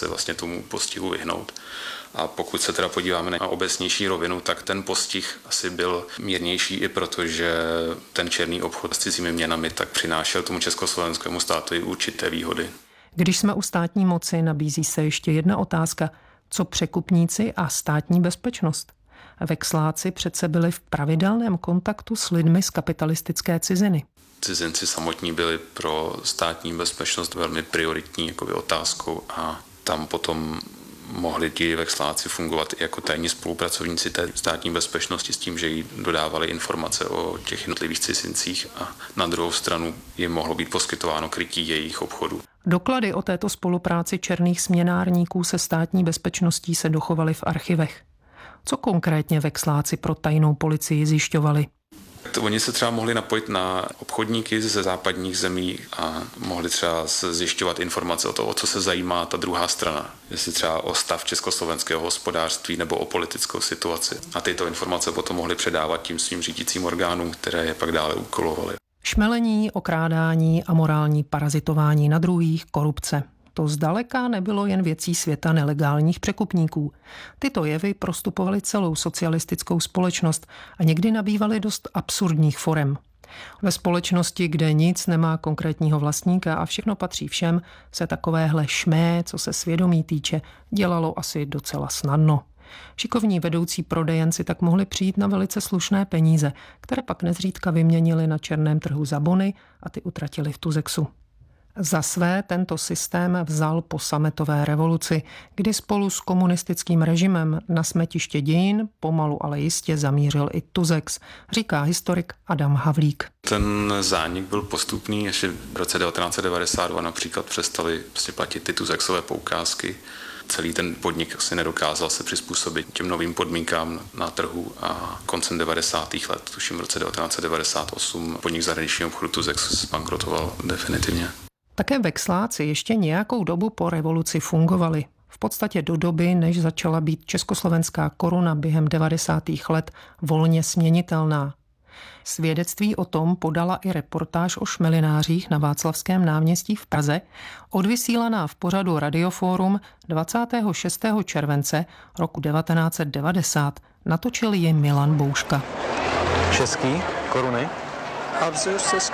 se vlastně tomu postihu vyhnout. A pokud se teda podíváme na obecnější rovinu, tak ten postih asi byl mírnější i proto, že ten černý obchod s cizími měnami tak přinášel tomu československému státu i určité výhody. Když jsme u státní moci, nabízí se ještě jedna otázka. Co překupníci a státní bezpečnost? Vexláci přece byli v pravidelném kontaktu s lidmi z kapitalistické ciziny. Cizinci samotní byli pro státní bezpečnost velmi prioritní otázkou a tam potom mohli ti vexláci fungovat i jako tajní spolupracovníci té státní bezpečnosti s tím, že jí dodávali informace o těch jednotlivých cizincích a na druhou stranu jim mohlo být poskytováno krytí jejich obchodů. Doklady o této spolupráci černých směnárníků se státní bezpečností se dochovaly v archivech. Co konkrétně vexláci pro tajnou policii zjišťovali? Oni se třeba mohli napojit na obchodníky ze západních zemí a mohli třeba zjišťovat informace o co se zajímá ta druhá strana. Jestli třeba o stav československého hospodářství nebo o politickou situaci. A tyto informace potom mohli předávat tím svým řídícím orgánům, které je pak dále úkolovaly. Šmelení, okrádání a morální parazitování na druhých, korupce. To zdaleka nebylo jen věcí světa nelegálních překupníků. Tyto jevy prostupovaly celou socialistickou společnost a někdy nabývaly dost absurdních forem. Ve společnosti, kde nic nemá konkrétního vlastníka a všechno patří všem, se takovéhle šmé, co se svědomí týče, dělalo asi docela snadno. Šikovní vedoucí prodejenci tak mohli přijít na velice slušné peníze, které pak nezřídka vyměnili na černém trhu za bony a ty utratili v Tuzexu. Za své tento systém vzal po sametové revoluci, kdy spolu s komunistickým režimem na smetiště dějin pomalu ale jistě zamířil i Tuzex, říká historik Adam Havlík. Ten zánik byl postupný, ještě v roce 1992 například přestali platit ty Tuzexové poukázky. Celý ten podnik asi nedokázal se přizpůsobit těm novým podmínkám na trhu a koncem 90. let, tuším v roce 1998, podnik zahraničního obchodu Tuzex zbankrotoval definitivně. Také vexláci ještě nějakou dobu po revoluci fungovali. V podstatě do doby, než začala být československá koruna během 90. let volně směnitelná. Svědectví o tom podala i reportáž o šmelinářích na Václavském náměstí v Praze, odvysílaná v pořadu Radioforum 26. července roku 1990. Natočil ji Milan Bouška. Český koruny? A vzeš český?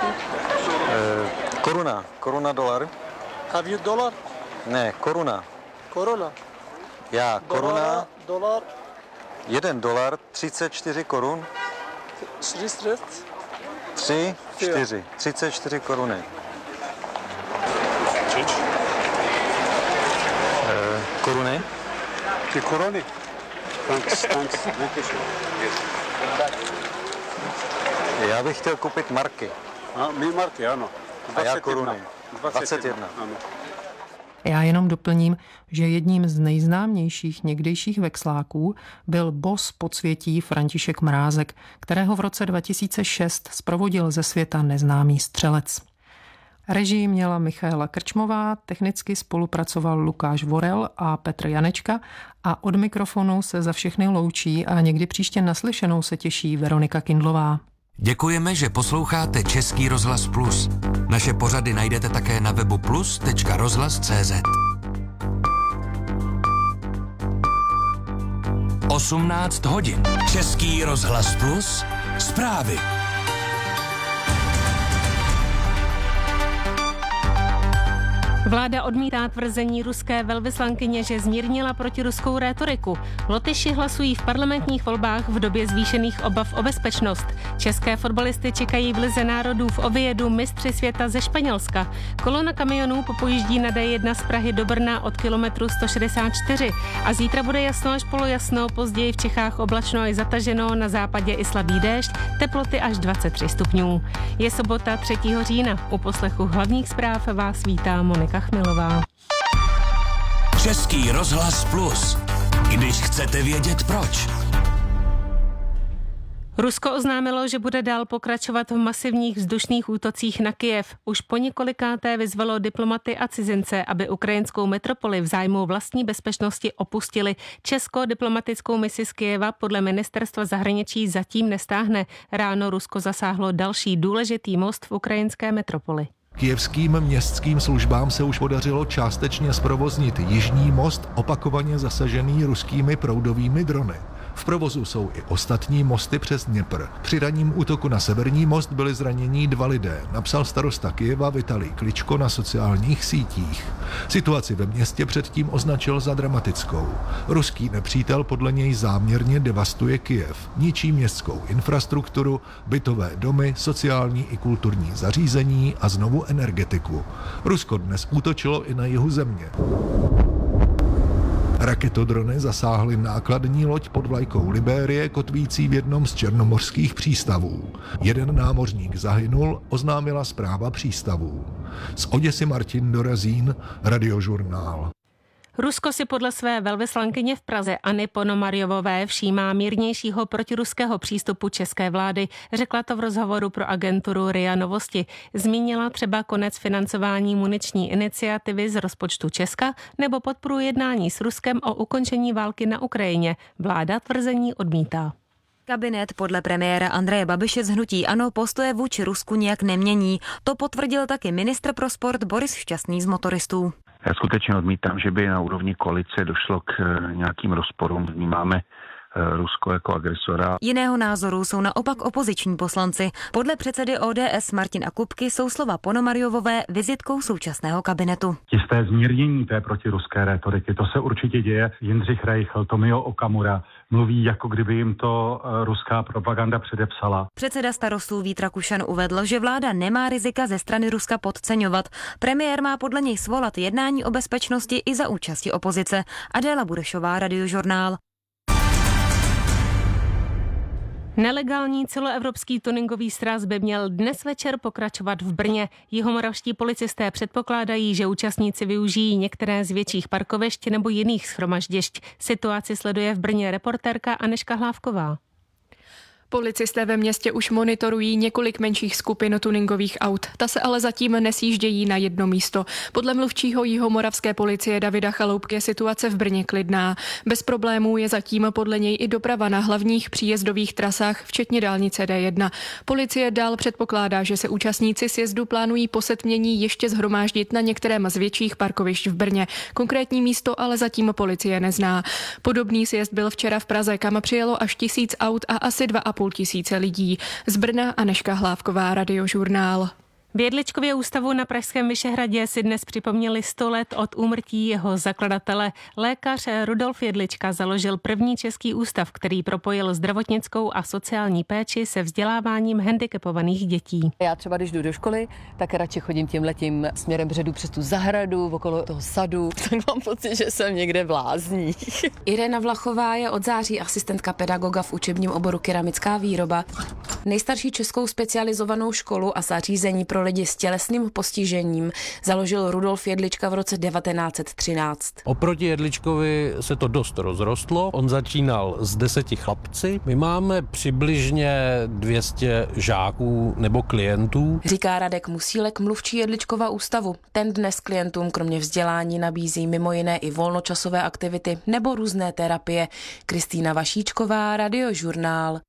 Koruna dolar. Have you dollar? Ne, koruna. Koruna. Já, koruna. Dolar. $1, 34 korun. 3, 4, 34 koruny. Koruny? Ty koruny? Thanks. Já bych chtěl koupit marky. My marky, ano. 21. A já koruny. 21. Ano. Já jenom doplním, že jedním z nejznámějších někdejších vexláků byl boss podsvětí František Mrázek, kterého v roce 2006 zprovodil ze světa neznámý střelec. Režii měla Michaela Krčmová, technicky spolupracoval Lukáš Vorel a Petr Janečka a od mikrofonu se za všechny loučí a někdy příště naslyšenou se těší Veronika Kindlová. Děkujeme, že posloucháte Český rozhlas Plus. Naše pořady najdete také na webu plus.rozhlas.cz. 18 hodin. Český rozhlas Plus. Zprávy. Vláda odmítá tvrzení ruské velvyslankyně, že zmírnila protiruskou rétoriku. Lotyši hlasují v parlamentních volbách v době zvýšených obav o bezpečnost. České fotbalisty čekají v Lize národů v Oviedu mistři světa ze Španělska. Kolona kamionů popojíždí na D1 z Prahy do Brna od kilometru 164. A zítra bude jasno až polojasno, později v Čechách oblačno i zataženo, na západě i slabý déšť, teploty až 23 stupňů. Je sobota 3. října. U poslechu hlavních zpráv vás vítá Monika Chmilová. Český rozhlas Plus. Když chcete vědět proč. Rusko oznámilo, že bude dál pokračovat v masivních vzdušných útocích na Kyjev. Už po několikáté vyzvalo diplomaty a cizince, aby ukrajinskou metropoli v zájmu vlastní bezpečnosti opustili. Česko diplomatickou misi z Kyjeva podle ministerstva zahraničí zatím nestáhne. Ráno Rusko zasáhlo další důležitý most v ukrajinské metropoli. Kyjevským městským službám se už podařilo částečně zprovoznit jižní most, opakovaně zasažený ruskými proudovými drony. V provozu jsou i ostatní mosty přes Dněpr. Při ranním útoku na severní most byli zranění 2 lidé, napsal starosta Kyjeva Vitalij Kličko na sociálních sítích. Situaci ve městě předtím označil za dramatickou. Ruský nepřítel podle něj záměrně devastuje Kyjev, ničí městskou infrastrukturu, bytové domy, sociální i kulturní zařízení a znovu energetiku. Rusko dnes útočilo i na jihu země. Raketodrony zasáhly nákladní loď pod vlajkou Libérie, kotvící v jednom z černomořských přístavů. 1 námořník zahynul, oznámila správa přístavů. Z Oděsy Martin Dorazín, Radiožurnál. Rusko si podle své velvyslankyně v Praze Anny Ponomarjovové všímá mírnějšího protiruského přístupu české vlády. Řekla to v rozhovoru pro agenturu RIA Novosti. Zmínila třeba konec financování muniční iniciativy z rozpočtu Česka nebo podporu jednání s Ruskem o ukončení války na Ukrajině. Vláda tvrzení odmítá. Kabinet podle premiéra Andreje Babiše z hnutí ANO postoje vůči Rusku nijak nemění. To potvrdil taky ministr pro sport Boris Šťastný z Motoristů. Já skutečně odmítám, že by na úrovni koalice došlo k nějakým rozporům. Vnímáme Rusko jako agresora. Jiného názoru jsou naopak opoziční poslanci. Podle předsedy ODS Martina Kupky jsou slova Ponomarjovové vizitkou současného kabinetu. Jisté zmírnění té protiruské rétoriky, to se určitě děje. Jindřich Reichl, Tomio Okamura mluví, jako kdyby jim to ruská propaganda předepsala. Předseda Starostů Vít Rakušan uvedl, že vláda nemá rizika ze strany Ruska podceňovat. Premiér má podle něj svolat jednání o bezpečnosti i za účasti opozice. Adéla Burešová, Radiožurnál. Nelegální celoevropský tuningový sraz by měl dnes večer pokračovat v Brně. Jihomoravští policisté předpokládají, že účastníci využijí některé z větších parkovišť nebo jiných shromaždišť. Situaci sleduje v Brně reportérka Anežka Hlávková. Policisté ve městě už monitorují několik menších skupin tuningových aut. Ta se ale zatím nesjíždějí na jedno místo. Podle mluvčího jihomoravské policie Davida Chaloupky je situace v Brně klidná. Bez problémů je zatím podle něj i doprava na hlavních příjezdových trasách, včetně dálnice D1. Policie dál předpokládá, že se účastníci sjezdu plánují po setmění ještě shromáždit na některém z větších parkovišť v Brně. Konkrétní místo ale zatím policie nezná. Podobný sjezd byl včera v Praze, kam přijelo až 1000 aut a asi 2,5 tisíce lidí. Z Brna Anežka Hlávková, Radiožurnál. V Jedličkově ústavu na pražském Vyšehradě si dnes připomněli 100 let od úmrtí jeho zakladatele. Lékař Rudolf Jedlička založil první český ústav, který propojil zdravotnickou a sociální péči se vzděláváním handicapovaných dětí. Já třeba, když jdu do školy, tak radši chodím tímhletím směrem předu přes tu zahradu, okolo toho sadu, tak mám pocit, že jsem někde v lázních. Irena Vlachová je od září asistentka pedagoga v učebním oboru keramická výroba. Nejstarší českou specializovanou školu a zařízení pro lidi s tělesným postižením založil Rudolf Jedlička v roce 1913. Oproti Jedličkovi se to dost rozrostlo. On začínal s 10 chlapci. My máme přibližně 200 žáků nebo klientů. Říká Radek Musílek, mluvčí Jedličkova ústavu. Ten dnes klientům kromě vzdělání nabízí mimo jiné i volnočasové aktivity nebo různé terapie. Kristýna Vašíčková, Radiožurnál.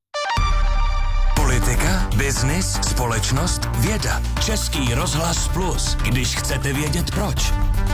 Politika, biznis, společnost, věda. Český rozhlas Plus, když chcete vědět proč.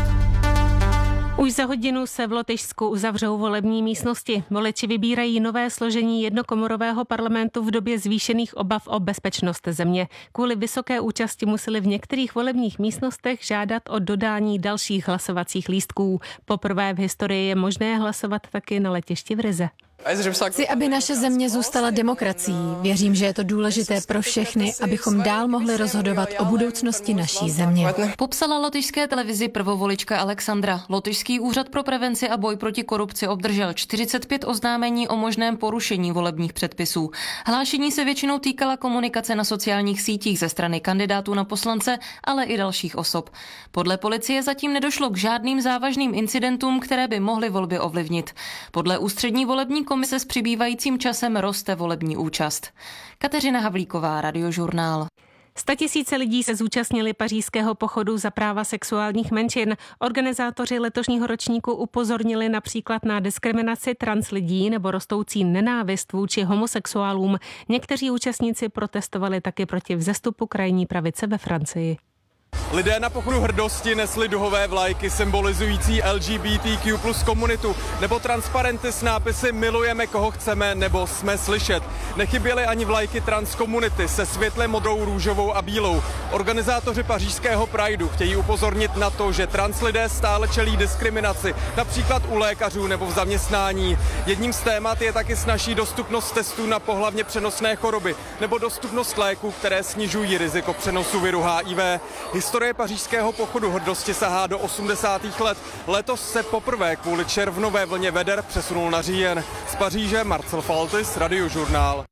Už za hodinu se v Lotyšsku uzavřou volební místnosti. Voliči vybírají nové složení jednokomorového parlamentu v době zvýšených obav o bezpečnost země. Kvůli vysoké účasti museli v některých volebních místnostech žádat o dodání dalších hlasovacích lístků. Poprvé v historii je možné hlasovat taky na letišti v Rize. Chci, aby naše země zůstala demokracií. Věřím, že je to důležité pro všechny, abychom dál mohli rozhodovat o budoucnosti naší země. Popsala lotyšské televizi prvovolička Alexandra. Lotyšský úřad pro prevenci a boj proti korupci obdržel 45 oznámení o možném porušení volebních předpisů. Hlášení se většinou týkala komunikace na sociálních sítích ze strany kandidátů na poslance, ale i dalších osob. Podle policie zatím nedošlo k žádným závažným incidentům, které by mohly volby ovlivnit. Podle ústřední volební komise s přibývajícím časem roste volební účast. Kateřina Havlíková, Radiožurnál. 100 000 lidí se zúčastnili pařížského pochodu za práva sexuálních menšin. Organizátoři letošního ročníku upozornili například na diskriminaci trans lidí nebo rostoucí nenávist vůči homosexuálům. Někteří účastníci protestovali taky proti vzestupu krajní pravice ve Francii. Lidé na Pochodu hrdosti nesli duhové vlajky symbolizující LGBTQ plus komunitu nebo transparenty s nápisy milujeme koho chceme nebo jsme slyšet. Nechyběly ani vlajky transkomunity se světle modrou, růžovou a bílou. Organizátoři pařížského Prideu chtějí upozornit na to, že trans lidé stále čelí diskriminaci, například u lékařů nebo v zaměstnání. Jedním z témat je taky snazší dostupnost testů na pohlavně přenosné choroby nebo dostupnost léků, které snižují riziko přenosu viru HIV. Historie pařížského Pochodu hrdosti sahá do 80. let. Letos se poprvé kvůli červnové vlně veder přesunul na říjen. Z Paříže Marcel Faltis, Radiožurnál.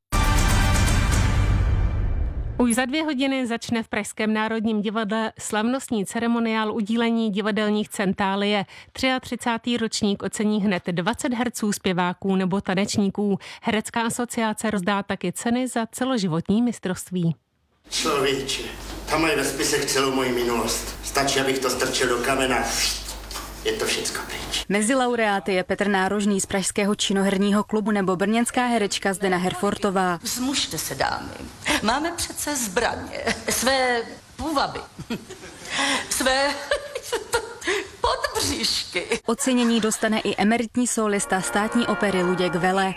Už za 2 hodiny začne v Pražském národním divadle slavnostní ceremoniál udílení divadelních cen Thálie. 33. ročník ocení hned 20 herců, zpěváků nebo tanečníků. Herecká asociace rozdá taky ceny za celoživotní mistrovství. Člověče, tam mají ve spisech celou moji minulost. Stačí, abych to strčil do kamena. Je to všecko pryč. Mezi laureáty je Petr Nárožný z Pražského činoherního klubu nebo brněnská herečka Zdena Herfortová. Vzmužte se, dámy. Máme přece zbraně. Své půvaby. Své podbříšky. Ocenění dostane i emeritní solista Státní opery Luděk Vele.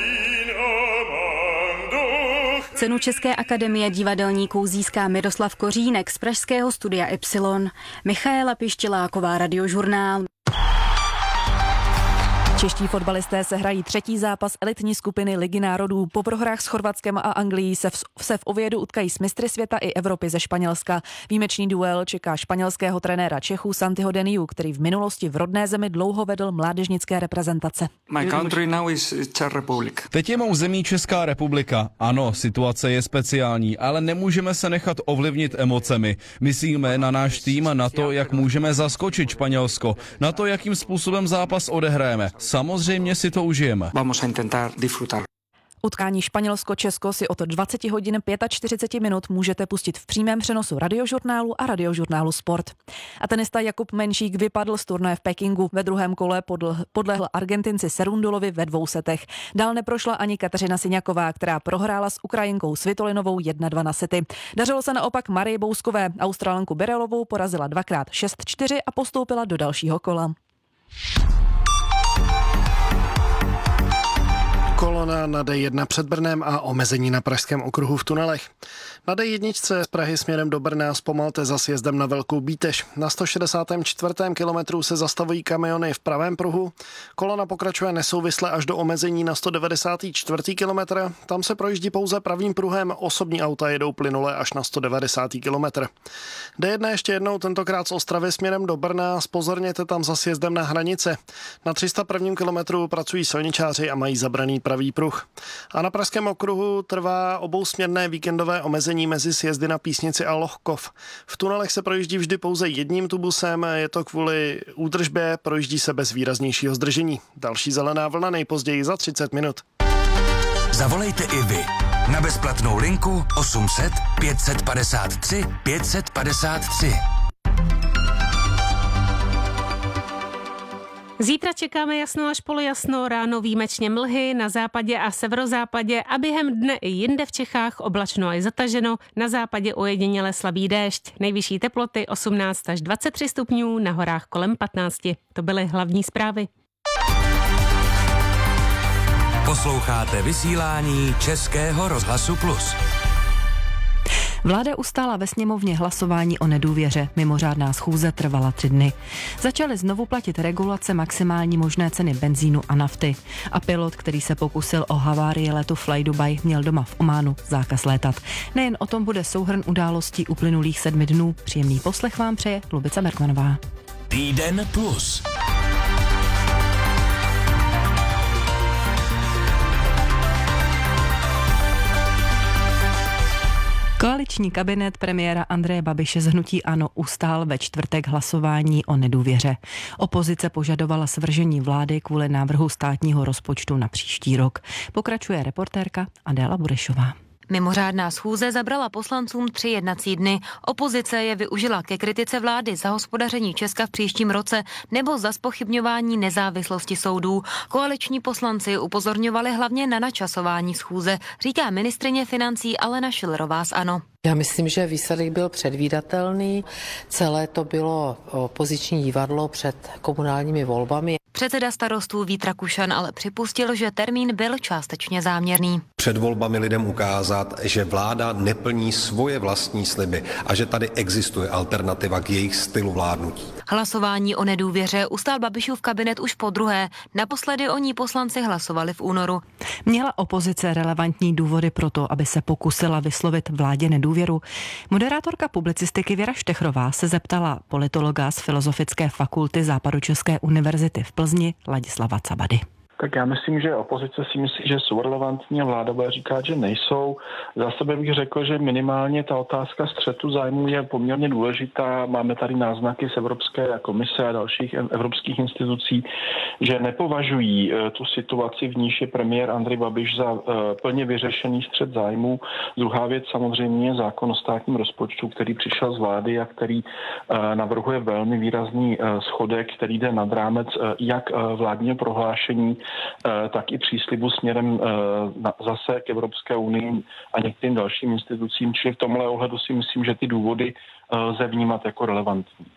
Cenu České akademie divadelníků získá Miroslav Kořínek z pražského studia Y. Michaela Pištěláková, Radiožurnál. Čeští fotbalisté se hrají 3. zápas elitní skupiny Ligy národů. Po prohrách s Chorvatskem a Anglií se v Ovědu utkají s mistry světa i Evropy ze Španělska. Výjimečný duel čeká španělského trenéra Čechů Santiho Deniu, který v minulosti v rodné zemi dlouho vedl mládežnické reprezentace. My country now is Czech Republic. Teď je mou zemí Česká republika. Ano, situace je speciální, ale nemůžeme se nechat ovlivnit emocemi. Myslíme na náš tým a na to, jak můžeme zaskočit Španělsko, na to, jakým způsobem zápas odehrajeme. Samozřejmě si to užijeme. Vamos a intentar disfrutar. Utkání Španělsko-Česko si od 20 hodin 45 minut můžete pustit v přímém přenosu Radiožurnálu a Radiožurnálu Sport. A tenista Jakub Menšík vypadl z turnaje v Pekingu. Ve druhém kole podlehl Argentinci Serundulovi ve 2 setech. Dál neprošla ani Kateřina Siňaková, která prohrála s Ukrajinkou Svitolinovou 1-2 na sety. Dařilo se naopak Marii Bouskové. Australanku Berelovou porazila 2x 6-4 a postoupila do dalšího kola. Kolona na D1 před Brnem a omezení na pražském okruhu v tunelech. Na D1 z Prahy směrem do Brna zpomalte za sjezdem na Velkou Bítež. Na 164. kilometru se zastavují kamiony v pravém pruhu. Kolona pokračuje nesouvisle až do omezení na 194. kilometr. Tam se projíždí pouze pravým pruhem, osobní auta jedou plynule až na 190. kilometr. D1 ještě jednou, tentokrát z Ostravy směrem do Brna. Zpozorněte tam za sjezdem na hranice. Na 301. kilometru pracují silničáři a mají zabraný pravý pruh. A na pražském okruhu trvá obousměrné víkendové omezení mezi sjezdy na Písnici a Lohkov. V tunelech se projíždí vždy pouze jedním tubusem, je to kvůli údržbě, projíždí se bez výraznějšího zdržení. Další zelená vlna nejpozději za 30 minut. Zavolejte i vy na bezplatnou linku 800 553 553. Zítra čekáme jasno až polojasno, ráno výjimečně mlhy na západě a severozápadě a během dne i jinde v Čechách oblačno a zataženo, na západě ojediněle slabý déšť. Nejvyšší teploty 18 až 23 stupňů, na horách kolem 15. To byly hlavní zprávy. Posloucháte vysílání Českého rozhlasu Plus. Vláda ustála ve sněmovně hlasování o nedůvěře. Mimořádná schůze trvala 3 dny. Začaly znovu platit regulace maximální možné ceny benzínu a nafty. A pilot, který se pokusil o havárii letu Fly Dubai, měl doma v Ománu zákaz létat. Nejen o tom bude souhrn událostí uplynulých 7 dnů. Příjemný poslech vám přeje Lubica Bergmanová. Týden plus. Koaliční kabinet premiéra Andreje Babiše z hnutí ANO ustál ve čtvrtek hlasování o nedůvěře. Opozice požadovala svržení vlády kvůli návrhu státního rozpočtu na příští rok. Pokračuje reportérka Adéla Burešová. Mimořádná schůze zabrala poslancům 3 jednací dny. Opozice je využila ke kritice vlády za hospodaření Česka v příštím roce nebo za zpochybňování nezávislosti soudů. Koaliční poslanci upozorňovali hlavně na načasování schůze, říká ministryně financí Alena Schillerová z ANO. Já myslím, že výsledek byl předvídatelný. Celé to bylo opoziční divadlo před komunálními volbami. Předseda Starostů Vít Rakušan ale připustil, že termín byl částečně záměrný. Před volbami lidem ukázat, že vláda neplní svoje vlastní sliby a že tady existuje alternativa k jejich stylu vládnutí. Hlasování o nedůvěře ustál Babišův kabinet už podruhé. Naposledy o ní poslanci hlasovali v únoru. Měla opozice relevantní důvody pro to, aby se pokusila vyslovit vládě nedůvěru? Moderátorka publicistiky Věra Štechrová se zeptala politologa z Filozofické fakulty Západočeské univerzity v Plzni Ladislava Cabady. Tak já myslím, že opozice si myslí, že jsou relevantní a vláda bude říkat, že nejsou. Za sebe bych řekl, že minimálně ta otázka střetu zájmů je poměrně důležitá. Máme tady náznaky z Evropské komise a dalších evropských institucí, že nepovažují tu situaci, v níž je premiér Andrej Babiš za plně vyřešený střet zájmů. Druhá věc samozřejmě je zákon o státním rozpočtu, který přišel z vlády a který navrhuje velmi výrazný schodek, který jde nad rámec jak vládního prohlášení, tak i příslibu směrem zase k Evropské unii a některým dalším institucím. Čili v tomhle ohledu si myslím, že ty důvody lze vnímat jako relevantní.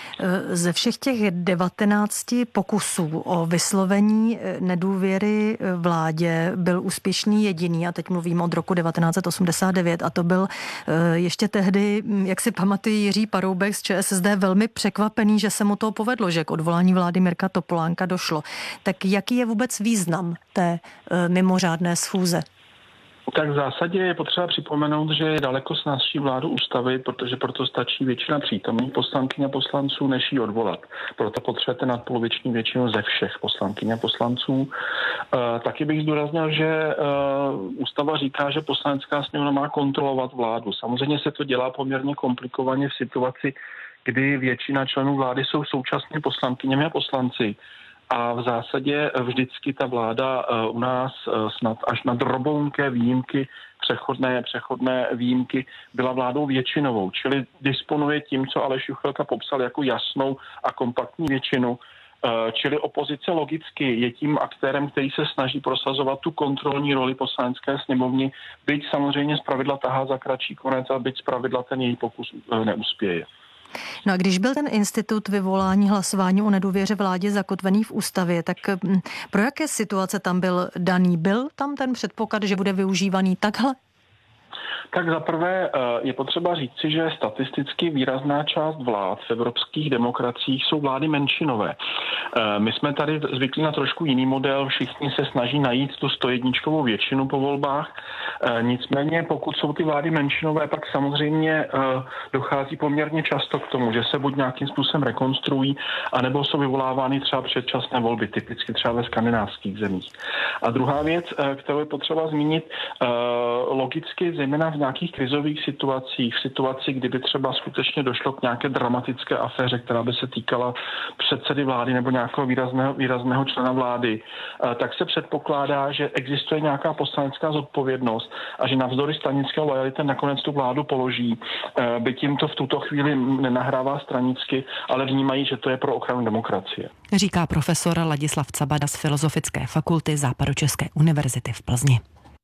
Ze všech těch 19 pokusů o vyslovení nedůvěry vládě byl úspěšný jediný, a teď mluvím od roku 1989, a to byl ještě tehdy, jak si pamatují, Jiří Paroubek z ČSSD velmi překvapený, že se mu to povedlo, že k odvolání vlády Mirka Topolánka došlo. Tak jaký je vůbec význam té mimořádné schůze? Tak v zásadě je potřeba připomenout, že je daleko snazší vládu ustavit, protože proto stačí většina přítomných poslankyň a poslanců, než ji odvolat. Proto potřebujete nadpoloviční většinu ze všech poslankyň a poslanců. Taky bych zdůraznil, že ústava říká, že poslanecká sněmovna má kontrolovat vládu. Samozřejmě se to dělá poměrně komplikovaně v situaci, kdy většina členů vlády jsou současně poslankyněmi a poslanci. A v zásadě vždycky ta vláda u nás snad až na drobounké výjimky, přechodné výjimky, byla vládou většinovou. Čili disponuje tím, co Aleš Juchelka popsal jako jasnou a kompaktní většinu. Čili opozice logicky je tím aktérem, který se snaží prosazovat tu kontrolní roli poslanecké sněmovny, byť samozřejmě zpravidla tahá za kratší konec a byť zpravidla ten její pokus neuspěje. No a když byl ten institut vyvolání hlasování o nedůvěře vládě zakotvený v ústavě, tak pro jaké situace tam byl daný? Byl tam ten předpoklad, že bude využívaný takhle? Tak zaprvé je potřeba říci, že statisticky výrazná část vlád v evropských demokraciích jsou vlády menšinové. My jsme tady zvyklí na trošku jiný model, všichni se snaží najít tu 101 většinu po volbách. Nicméně pokud jsou ty vlády menšinové, pak samozřejmě dochází poměrně často k tomu, že se buď nějakým způsobem rekonstruují, anebo jsou vyvolávány třeba předčasné volby, typicky třeba ve skandinávských zemích. A druhá věc, kterou je potřeba zmínit, logicky zejména v nějakých krizových situacích, v situaci, kdyby třeba skutečně došlo k nějaké dramatické aféře, která by se týkala předsedy vlády nebo nějakého výrazného člena vlády, tak se předpokládá, že existuje nějaká poslanecká zodpovědnost a že navzdory stranické lojality nakonec tu vládu položí. Byť jim to v tuto chvíli nenahrává stranicky, ale vnímají, že to je pro ochranu demokracie. Říká profesor Ladislav Cabada z Filozofické fakulty Západočeské univerzity v Plzni.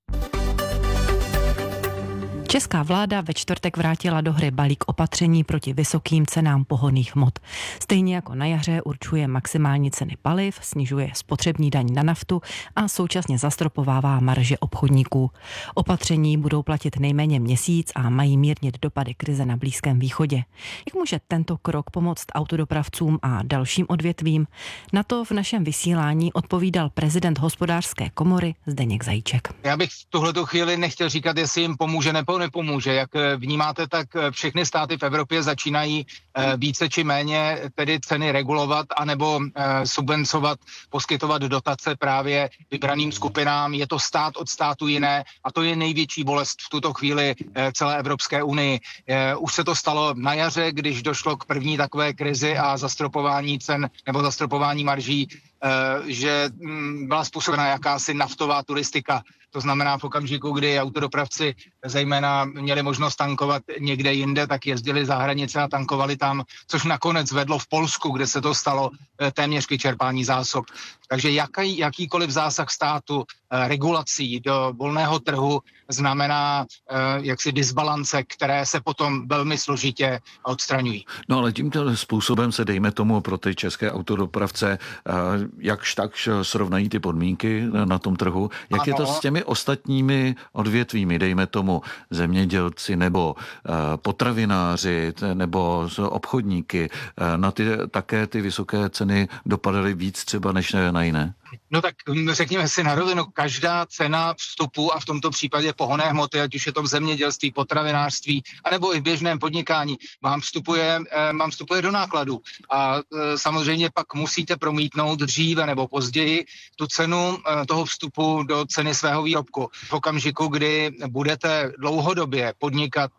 Česká vláda ve čtvrtek vrátila do hry balík opatření proti vysokým cenám pohonných hmot. Stejně jako na jaře určuje maximální ceny paliv, snižuje spotřební daň na naftu a současně zastropovává marže obchodníků. Opatření budou platit nejméně měsíc a mají mírnit dopady krize na Blízkém východě. Jak může tento krok pomoct autodopravcům a dalším odvětvím? Na to v našem vysílání odpovídal prezident Hospodářské komory Zdeněk Zajíček. Já bych v tuhletu chvíli nechtěl říkat, jestli jim pomůže nebo nepomůže. Jak vnímáte, tak všechny státy v Evropě začínají více či méně tedy ceny regulovat anebo subvencovat, poskytovat dotace právě vybraným skupinám. Je to stát od státu jiné a to je největší bolest v tuto chvíli celé Evropské unii. Už se to stalo na jaře, když došlo k první takové krizi a zastropování cen nebo zastropování marží, že byla způsobena jakási naftová turistika. To znamená v okamžiku, kdy autodopravci zejména měli možnost tankovat někde jinde, tak jezdili za hranice a tankovali tam, což nakonec vedlo v Polsku, kde se to stalo téměř k vyčerpání zásob. Takže jakýkoliv zásah státu regulací do volného trhu znamená jaksi disbalance, které se potom velmi složitě odstraňují. No ale tímto způsobem se, dejme tomu, pro ty české autodopravce jakž takž srovnají ty podmínky na tom trhu. Jak je to s těmi ostatními odvětvími, dejme tomu zemědělci nebo potravináři nebo obchodníky? Na ty také ty vysoké ceny dopadaly víc třeba než na jiné? No tak řekněme si na rovinu, každá cena vstupu a v tomto případě pohonné hmoty, ať už je to v zemědělství, potravinářství, anebo i v běžném podnikání, vám vstupuje do nákladu. A samozřejmě pak musíte promítnout dříve nebo později tu cenu toho vstupu do ceny svého výrobku. V okamžiku, kdy budete dlouhodobě podnikat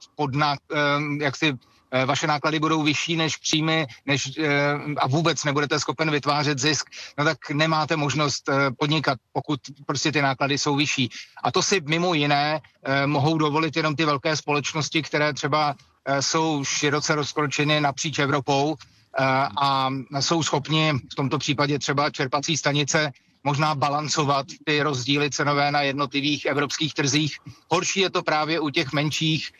vaše náklady budou vyšší než příjmy, a vůbec nebudete schopen vytvářet zisk, no tak nemáte možnost podnikat, pokud prostě ty náklady jsou vyšší. A to si mimo jiné mohou dovolit jenom ty velké společnosti, které třeba jsou široce rozkročeny napříč Evropou a jsou schopni v tomto případě třeba čerpací stanice možná balancovat ty rozdíly cenové na jednotlivých evropských trzích. Horší je to právě u těch menších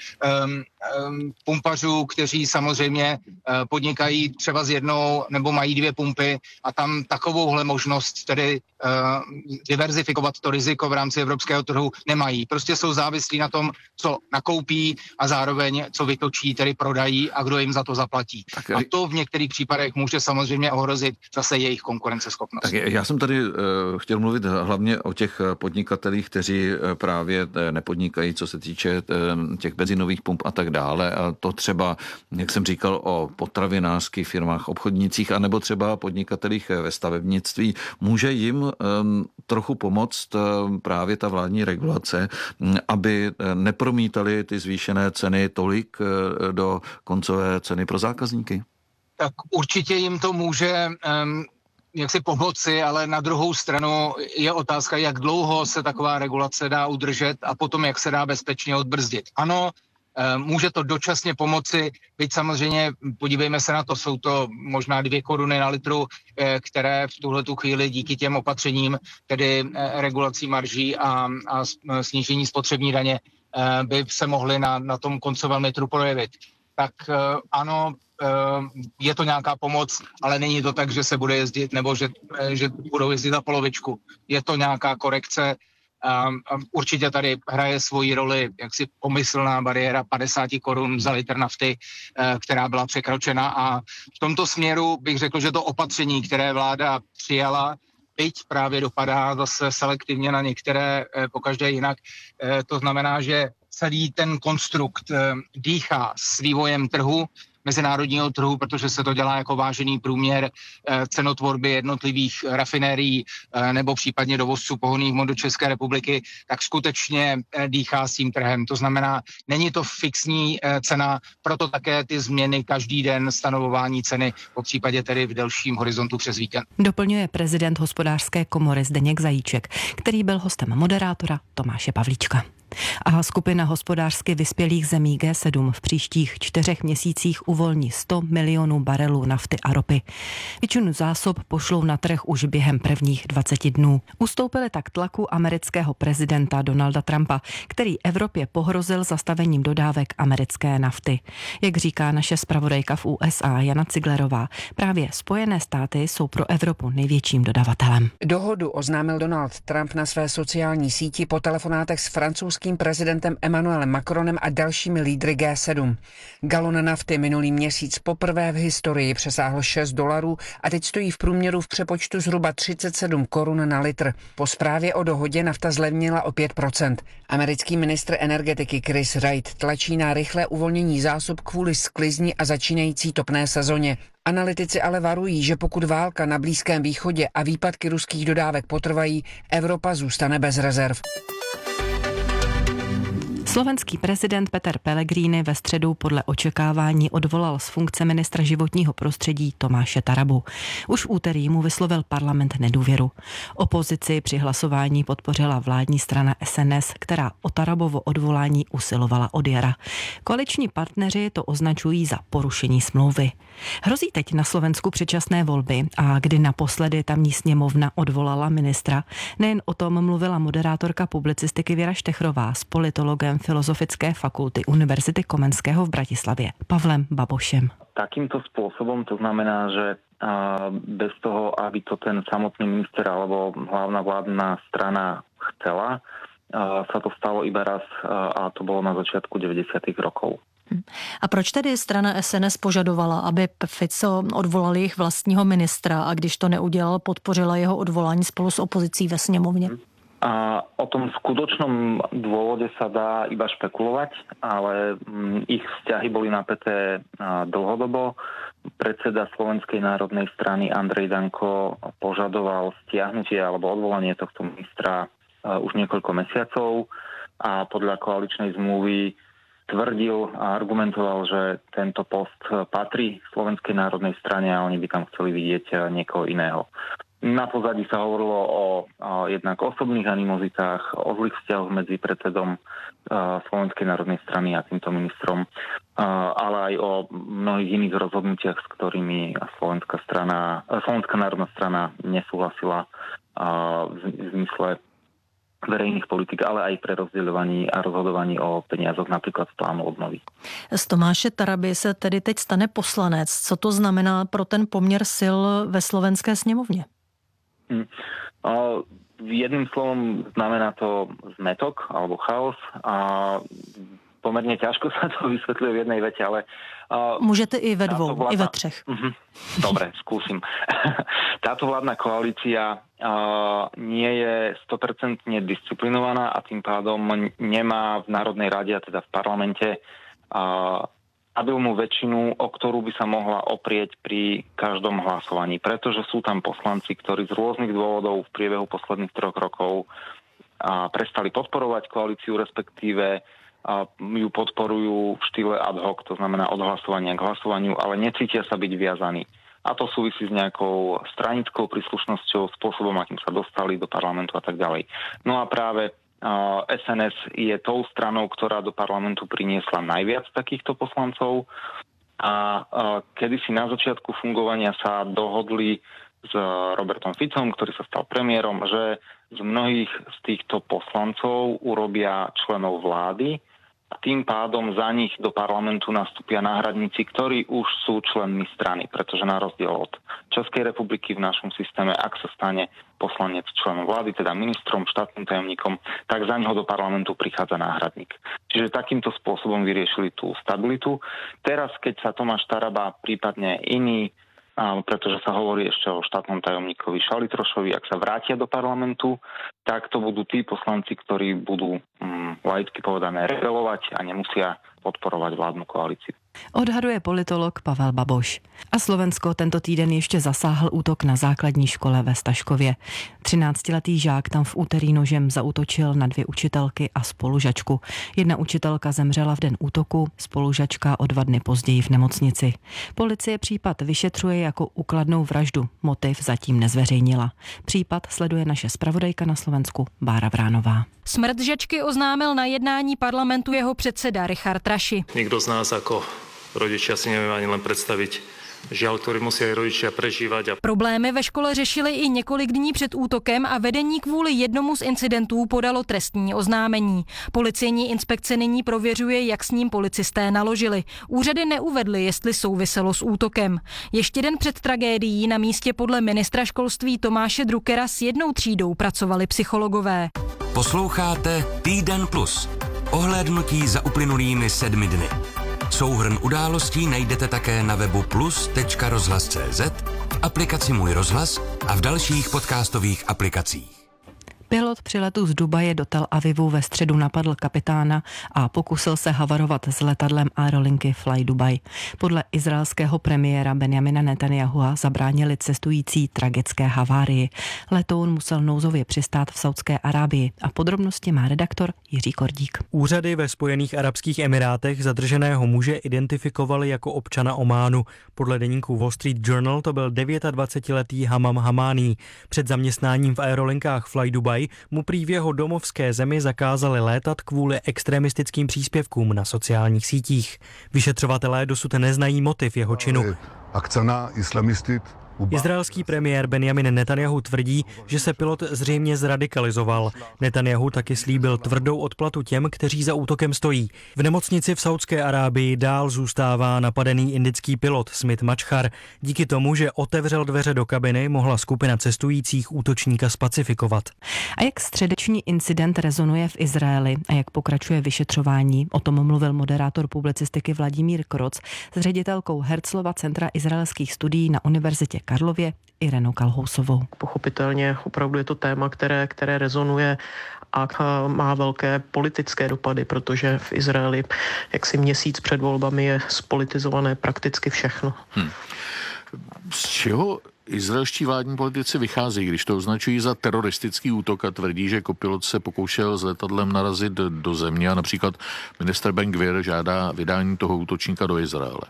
pumpařů, kteří samozřejmě podnikají třeba s jednou nebo mají 2 pumpy a tam takovouhle možnost tedy diverzifikovat to riziko v rámci evropského trhu nemají. Prostě jsou závislí na tom, co nakoupí a zároveň co vytočí, tedy prodají a kdo jim za to zaplatí. A to v některých případech může samozřejmě ohrozit zase jejich konkurenceschopnost. Tak já jsem tady chtěl mluvit hlavně o těch podnikatelích, kteří právě nepodnikají, co se týče těch benzinových pump a tak dále. A to třeba, jak jsem říkal, o potravinářských firmách, obchodnících, anebo třeba podnikatelích ve stavebnictví. Může jim trochu pomoct právě ta vládní regulace, aby nepromítali ty zvýšené ceny tolik do koncové ceny pro zákazníky? Tak určitě jim to může jak si pomoci, ale na druhou stranu je otázka, jak dlouho se taková regulace dá udržet a potom jak se dá bezpečně odbrzdit. Ano, může to dočasně pomoci, byť samozřejmě, podívejme se na to, jsou to možná 2 koruny na litru, které v tuhletu chvíli díky těm opatřením, tedy regulací marží a snížení spotřební daně, by se mohly na tom koncovém litru projevit. Tak ano, je to nějaká pomoc, ale není to tak, že se bude jezdit nebo že budou jezdit za polovičku. Je to nějaká korekce. Určitě tady hraje svoji roli jaksi pomyslná bariéra 50 korun za litr nafty, která byla překročena, a v tomto směru bych řekl, že to opatření, které vláda přijala, byť právě dopadá zase selektivně na některé, pokaždé jinak. To znamená, že celý ten konstrukt dýchá s vývojem trhu, mezinárodního trhu, protože se to dělá jako vážený průměr cenotvorby jednotlivých rafinérií nebo případně dovozců pohonných hmot do České republiky, tak skutečně dýchá s tím trhem. To znamená, není to fixní cena, proto také ty změny každý den, stanovování ceny, po případě tedy v delším horizontu přes víkend. Doplňuje prezident Hospodářské komory Zdeněk Zajíček, který byl hostem moderátora Tomáše Pavlíčka. A skupina hospodářsky vyspělých zemí G7 v příštích 4 měsících uvolní 100 milionů barelů nafty a ropy. Většinu zásob pošlou na trh už během prvních 20 dnů. Ustoupili tak tlaku amerického prezidenta Donalda Trumpa, který Evropě pohrozil zastavením dodávek americké nafty. Jak říká naše zpravodajka v USA Jana Ciglerová, právě Spojené státy jsou pro Evropu největším dodavatelem. Dohodu oznámil Donald Trump na své sociální síti po telefonátech s francouzským prezidentem Emmanuelem Macronem a dalšími lídry G7. Galon nafty minulý měsíc poprvé v historii přesáhl $6 a teď stojí v průměru v přepočtu zhruba 37 korun na litr. Po zprávě o dohodě nafta zlevnila o 5%. Americký ministr energetiky Chris Wright tlačí na rychlé uvolnění zásob kvůli sklizni a začínající topné sezóně. Analytici ale varují, že pokud válka na Blízkém východě a výpadky ruských dodávek potrvají, Evropa zůstane bez rezerv. Slovenský prezident Peter Pellegrini ve středu podle očekávání odvolal z funkce ministra životního prostředí Tomáše Tarabu. Už v úterý mu vyslovil parlament nedůvěru. Opozici při hlasování podpořila vládní strana SNS, která o Tarabovo odvolání usilovala od jara. Koaliční partneři to označují za porušení smlouvy. Hrozí teď na Slovensku předčasné volby a kdy naposledy tamní sněmovna odvolala ministra, nejen o tom mluvila moderátorka publicistiky Věra Štechrová s politologem Filozofické fakulty Univerzity Komenského v Bratislavě Pavlem Babošem. Takýmto spôsobom to znamená, že bez toho, aby to ten samotný minister alebo hlavná vládna strana chcela, sa to stalo iba raz a to bolo na začiatku 90. rokov. A proč tedy strana SNS požadovala, aby Fico odvolal jejich vlastního ministra a když to neudělal, podpořila jeho odvolání spolu s opozicí ve sněmovně? A o tom skutočnom dôvode sa dá iba špekulovať, ale ich vzťahy boli napäté dlhodobo. Predseda Slovenskej národnej strany Andrej Danko požadoval stiahnutie alebo odvolanie tohto ministra už niekoľko mesiacov a podľa koaličnej zmluvy tvrdil a argumentoval, že tento post patrí Slovenskej národnej strane a oni by tam chceli vidieť niekoho iného. Na pozadí sa hovorilo o jednak osobných animozitách, o zlých vzťahoch medzi predsedom Slovenskej národnej strany a týmto ministrom, ale aj o mnohých iných rozhodnutiach, s ktorými Slovenská národná strana nesúhlasila v zmysle verejných politik, ale aj pre rozdeľovaní a rozhodovaní o peniazoch napríklad z plánu obnovy. Z Tomáše Taraby se tedy teď stane poslanec. Co to znamená pro ten poměr sil ve slovenské sněmovně? Jedným slovom znamená to zmetok alebo chaos a pomerne ťažko sa to vysvetľuje v jednej vete, ale... Můžete i ve dvou, i ve třech. Dobre, skúsim. Táto vládna koalícia nie je 100% disciplinovaná a tým pádom nemá v Národnej rade, a teda v parlamente, stabilnú väčšinu, o ktorú by sa mohla oprieť pri každom hlasovaní. Pretože sú tam poslanci, ktorí z rôznych dôvodov v priebehu posledných 3 rokov prestali podporovať koalíciu, respektíve ju podporujú v štýle ad hoc, to znamená od hlasovania k hlasovaniu, ale necítia sa byť viazaní. A to súvisí s nejakou stranickou príslušnosťou, spôsobom, akým sa dostali do parlamentu a tak ďalej. No a práve SNS je tou stranou, ktorá do parlamentu priniesla najviac takýchto poslancov a kedysi na začiatku fungovania sa dohodli s Robertom Ficom, ktorý sa stal premiérom, že z mnohých z týchto poslancov urobia členov vlády a tým pádom za nich do parlamentu nastúpia náhradníci, ktorí už sú členmi strany, pretože na rozdiel od Českej republiky v našom systéme, ak sa stane poslanec členom vlády, teda ministrom, štátnym tajomníkom, tak za neho do parlamentu prichádza náhradník. Čiže takýmto spôsobom vyriešili tú stabilitu. Teraz, keď sa Tomáš Taraba, prípadne iný, pretože sa hovorí ešte o štátnom tajomníkovi Šalitrošovi, ak sa vrátia do parlamentu, tak to budú tí poslanci, ktorí budú laicky povedané rebelovať a nemusia podporovať vládnu koalíciu. Odhaduje politolog Pavel Baboš. A Slovensko tento týden ještě zasáhl útok na základní škole ve Staškově. 13letý žák tam v úterý nožem zaútočil na 2 učitelky a spolužačku. Jedna učitelka zemřela v den útoku, spolužačka o 2 dny později v nemocnici. Policie případ vyšetřuje jako úkladnou vraždu. Motiv zatím nezveřejnila. Případ sleduje naše zpravodajka na Slovensku Bára Vránová. Smrt žačky oznámil na jednání parlamentu jeho předseda Richard Raši. Nikdo z nás ako rodičia si nevieme ani len predstaviť žiaľ, ktorý musí aj rodičia prežívať. Problémy ve škole řešili i několik dní před útokem a vedení kvůli jednomu z incidentů podalo trestní oznámení. Policejní inspekce nyní prověřuje, jak s ním policisté naložili. Úřady neuvedly, jestli souviselo s útokem. Ještě den před tragédií na místě podle ministra školství Tomáše Druckera s 1 třídou pracovali psychologové. Posloucháte Týden plus. Ohlédnutí za uplynulými 7 dny. Souhrn událostí najdete také na webu plus.rozhlas.cz, v aplikaci Můj rozhlas a v dalších podcastových aplikacích. Pilot při letu z Dubaje do Tel Avivu ve středu napadl kapitána a pokusil se havarovat s letadlem aerolinky Fly Dubai. Podle izraelského premiéra Benjamina Netanyahua zabránili cestující tragické havárii. Letoun musel nouzově přistát v Saudské Arábii a podrobnosti má redaktor Jiří Kordík. Úřady ve Spojených arabských emirátech zadrženého muže identifikovali jako občana Ománu. Podle deníku Wall Street Journal to byl 29letý Hamam Hamání. Před zaměstnáním v aerolinkách Fly Dubai mu prý v jeho domovské zemi zakázali létat kvůli extremistickým příspěvkům na sociálních sítích. Vyšetřovatelé dosud neznají motiv jeho činu. Izraelský premiér Benjamin Netanjahu tvrdí, že se pilot zřejmě zradikalizoval. Netanjahu taky slíbil tvrdou odplatu těm, kteří za útokem stojí. V nemocnici v Saudské Arábii dál zůstává napadený indický pilot Smit Machar. Díky tomu, že otevřel dveře do kabiny, mohla skupina cestujících útočníka spacifikovat. A jak středeční incident rezonuje v Izraeli a jak pokračuje vyšetřování, o tom mluvil moderátor publicistiky Vladimír Kroc s ředitelkou Herzlova centra izraelských studií na univerzitě Karlově Irenou Kalhousovou. Pochopitelně opravdu je to téma, které rezonuje a má velké politické dopady, protože v Izraeli jaksi měsíc před volbami je spolitizované prakticky všechno. Z čeho izraelští vládní politici vychází, když to označují za teroristický útok a tvrdí, že kopilot se pokoušel s letadlem narazit do země a například ministr Ben-Gvir žádá vydání toho útočníka do Izraele?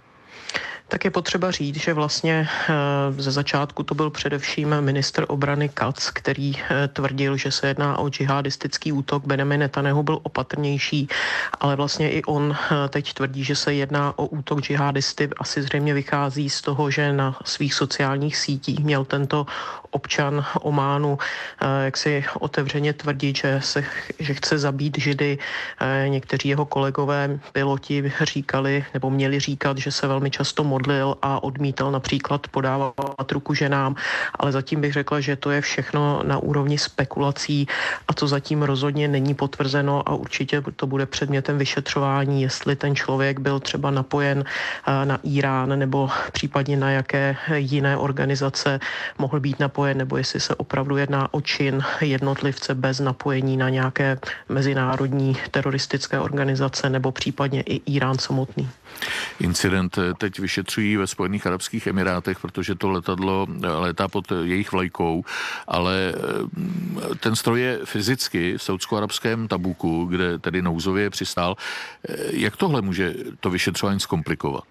Tak je potřeba říct, že vlastně ze začátku to byl především ministr obrany Katz, který tvrdil, že se jedná o džihadistický útok. Benjamin Netanjahu byl opatrnější, ale vlastně i on teď tvrdí, že se jedná o útok džihadisty. Asi zřejmě vychází z toho, že na svých sociálních sítích měl tento občan Ománu jak si otevřeně tvrdit, že chce zabít Židy. Někteří jeho kolegové piloti říkali nebo měli říkat, že se velmi často modlil a odmítal například podávat ruku ženám, ale zatím bych řekla, že to je všechno na úrovni spekulací a to zatím rozhodně není potvrzeno a určitě to bude předmětem vyšetřování, jestli ten člověk byl třeba napojen na Irán nebo případně na jaké jiné organizace mohl být napojen, nebo jestli se opravdu jedná o čin jednotlivce bez napojení na nějaké mezinárodní teroristické organizace nebo případně i Irán samotný. Incident teď vyšetřují ve Spojených arabských emirátech, protože to letadlo létá pod jejich vlajkou, ale ten stroj je fyzicky v saúdsko-arabském Tabuku, kde tedy nouzově přistál. Jak tohle může to vyšetřování zkomplikovat?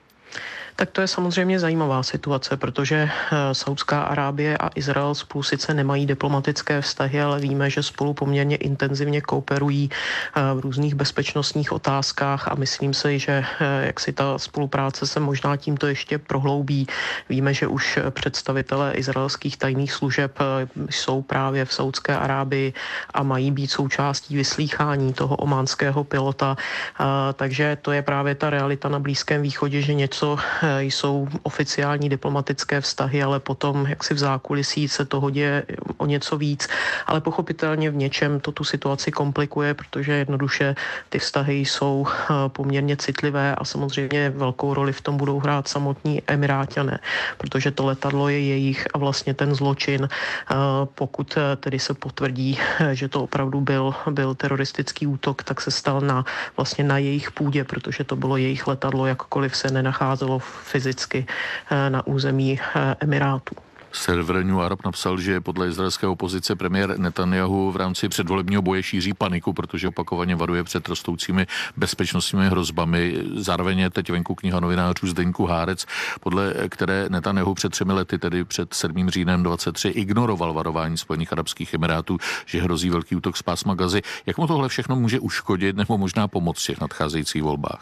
Tak to je samozřejmě zajímavá situace, protože Saúdská Arábie a Izrael spolu sice nemají diplomatické vztahy, ale víme, že spolu poměrně intenzivně kooperují v různých bezpečnostních otázkách a myslím si, že jak si ta spolupráce se možná tímto ještě prohloubí. Víme, že už představitelé izraelských tajných služeb jsou právě v Saúdské Arábii a mají být součástí vyslýchání toho ománského pilota, takže to je právě ta realita na Blízkém východě, že něco jsou oficiální diplomatické vztahy, ale potom, jak si v zákulisí se toho děje o něco víc, ale pochopitelně v něčem to tu situaci komplikuje, protože jednoduše ty vztahy jsou poměrně citlivé a samozřejmě velkou roli v tom budou hrát samotní Emiráťané, protože to letadlo je jejich a vlastně ten zločin, pokud tedy se potvrdí, že to opravdu byl teroristický útok, tak se stal vlastně na jejich půdě, protože to bylo jejich letadlo, jakkoliv se nenacházelo fyzicky na území Emirátů. Server New Arab napsal, že podle izraelské opozice premiér Netanjahu v rámci předvolebního boje šíří paniku, protože opakovaně varuje před rostoucími bezpečnostními hrozbami. Zároveň je teď venku kniha novinářů z deníku Haaretz, podle které Netanjahu před 3 lety, tedy před 7. říjnem 23, ignoroval varování Spojených arabských emirátů, že hrozí velký útok z pásma Gazy. Jak mu tohle všechno může uškodit nebo možná pomoct v těch nadcházejících volbách?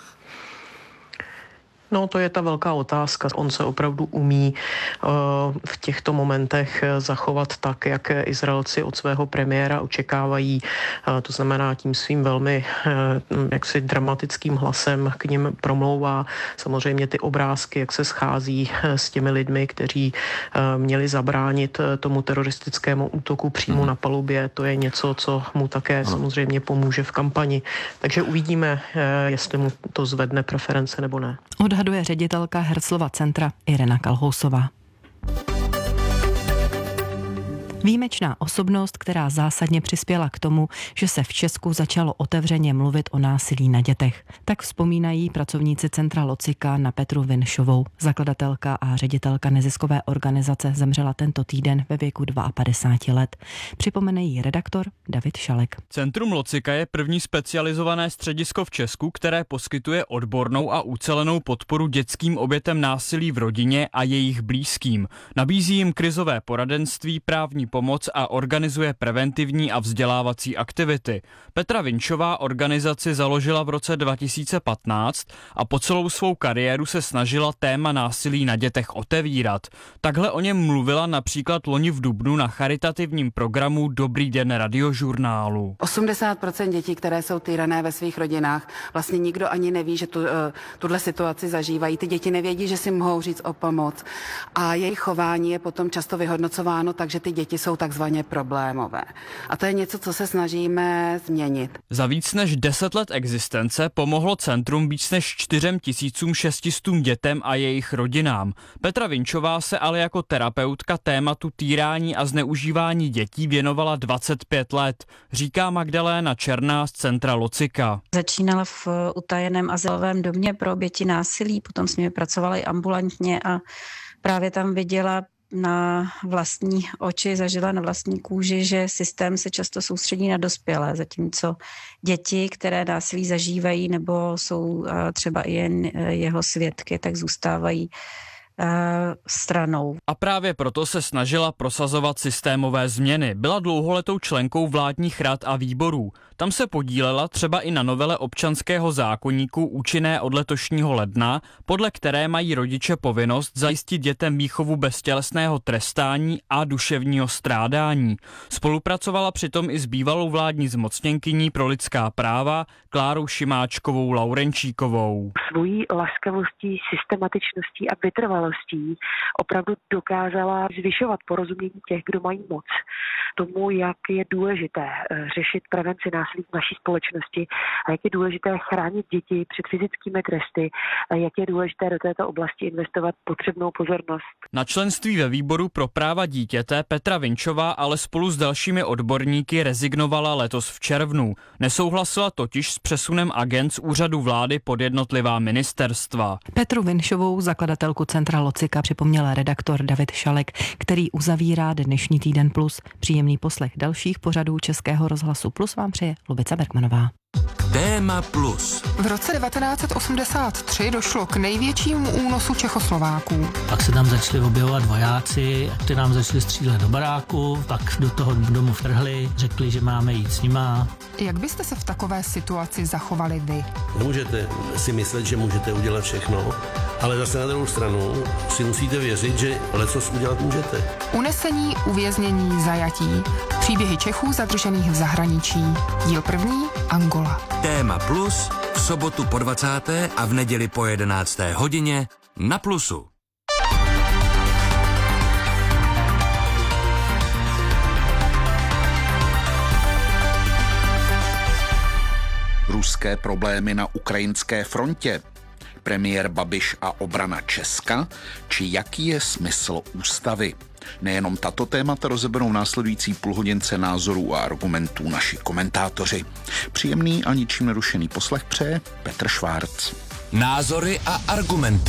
No, to je ta velká otázka. On se opravdu umí v těchto momentech zachovat tak, jak Izraelci od svého premiéra očekávají. To znamená, tím svým velmi jaksi dramatickým hlasem k nim promlouvá. Samozřejmě ty obrázky, jak se schází s těmi lidmi, kteří měli zabránit tomu teroristickému útoku přímo na palubě, to je něco, co mu také samozřejmě pomůže v kampani. Takže uvidíme, jestli mu to zvedne preference nebo ne. Odhaduje ředitelka Herzlova centra Irena Kalhousová. Výjimečná osobnost, která zásadně přispěla k tomu, že se v Česku začalo otevřeně mluvit o násilí na dětech. Tak vzpomínají pracovníci Centra Locika na Petru Vinšovou. Zakladatelka a ředitelka neziskové organizace zemřela tento týden ve věku 52 let. Připomene jí redaktor David Šalek. Centrum Locika je první specializované středisko v Česku, které poskytuje odbornou a ucelenou podporu dětským obětem násilí v rodině a jejich blízkým. Nabízí jim krizové poradenství, právní pomoc a organizuje preventivní a vzdělávací aktivity. Petra Vinšová organizaci založila v roce 2015 a po celou svou kariéru se snažila téma násilí na dětech otevírat. Takhle o něm mluvila například loni v dubnu na charitativním programu Dobrý den radiožurnálu. 80% dětí, které jsou týrané ve svých rodinách, vlastně nikdo ani neví, že tuhle situaci zažívají. Ty děti nevědí, že si mohou říct o pomoc a jejich chování je potom často vyhodnocováno tak, že ty děti jsou takzvaně problémové. A to je něco, co se snažíme změnit. Za víc než 10 let existence pomohlo centrum víc než 4600 dětem a jejich rodinám. Petra Vinšová se ale jako terapeutka tématu týrání a zneužívání dětí věnovala 25 let, říká Magdaléna Černá z Centra Locika. Začínala v utajeném azylovém domě pro oběti násilí, potom s nimi pracovala i ambulantně a právě tam viděla na vlastní oči, zažila na vlastní kůži, že systém se často soustředí na dospělé, zatímco děti, které násilí zažívají nebo jsou třeba i jen jeho svědky, tak zůstávají stranou. A právě proto se snažila prosazovat systémové změny. Byla dlouholetou členkou vládních rad a výborů. Tam se podílela třeba i na novele občanského zákoníku účinné od letošního ledna, podle které mají rodiče povinnost zajistit dětem výchovu bez tělesného trestání a duševního strádání. Spolupracovala přitom i s bývalou vládní zmocněnkyní pro lidská práva Klárou Šimáčkovou Laurenčíkovou. Svojí laskavostí, systematičností a vytrvalostí opravdu dokázala zvyšovat porozumění těch, kdo mají moc. Tomu, jak je důležité řešit prevenci násilí v naší společnosti a jak je důležité chránit děti před fyzickými tresty a jak je důležité do této oblasti investovat potřebnou pozornost. Na členství ve výboru pro práva dítěte Petra Vinšová ale spolu s dalšími odborníky rezignovala letos v červnu. Nesouhlasila totiž s přesunem agend z úřadu vlády pod jednotlivá ministerstva. Petru Vinšovou, zakladatelku Centra Locika, připomněl redaktor David Šalek, který uzavírá dnešní Týden plus. Příjemný poslech dalších pořadů Českého rozhlasu Plus vám přeje Lubica Bergmanová. Téma plus. V roce 1983 došlo k největšímu únosu Čechoslováků. Pak se tam začali objevovat vojáci, kteří nám začali střílet do baráku, pak do toho domu vtrhli, řekli, že máme jít s nima. Jak byste se v takové situaci zachovali vy? Nemůžete si myslet, že můžete udělat všechno, ale zase na druhou stranu si musíte věřit, že lecos udělat můžete. Unesení, uvěznění, zajatí. Příběhy Čechů zadržených v zahraničí. Díl první, Angola. Téma plus v sobotu po 20. a v neděli po 11. hodině na Plusu. Ruské problémy na ukrajinské frontě, premiér Babiš a obrana Česka, či jaký je smysl ústavy. Nejenom tato témata rozeberou v následující půlhodince názorů a argumentů naši komentátoři. Příjemný a ničím nerušený poslech přeje Petr Švárc. Názory a argumenty.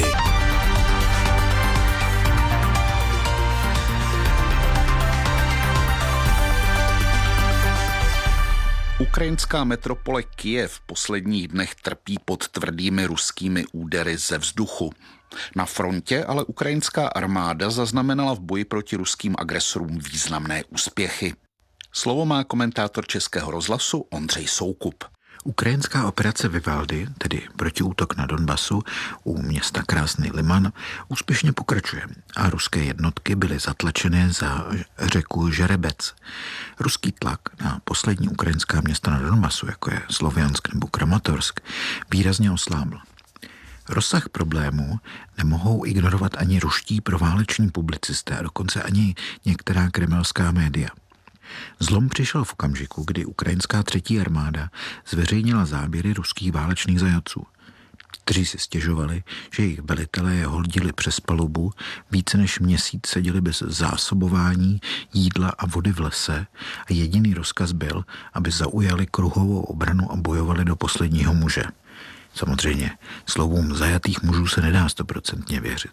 Ukrajinská metropole Kyjev v posledních dnech trpí pod tvrdými ruskými údery ze vzduchu. Na frontě ale ukrajinská armáda zaznamenala v boji proti ruským agresorům významné úspěchy. Slovo má komentátor Českého rozhlasu Ondřej Soukup. Ukrajinská operace Vivaldi, tedy protiútok na Donbasu u města Krásný Liman, úspěšně pokračuje a ruské jednotky byly zatlačené za řeku Žerebec. Ruský tlak na poslední ukrajinská města na Donbasu, jako je Sloviansk nebo Kramatorsk, výrazně oslábl. Rozsah problémů nemohou ignorovat ani ruští prováleční publicisté a dokonce ani některá kremelská média. Zlom přišel v okamžiku, kdy ukrajinská třetí armáda zveřejnila záběry ruských válečných zajatců. kteří si stěžovali, že jejich velitelé je hodili přes palubu, více než měsíc seděli bez zásobování jídla a vody v lese a jediný rozkaz byl, aby zaujali kruhovou obranu a bojovali do posledního muže. Samozřejmě, slovům zajatých mužů se nedá 100% věřit.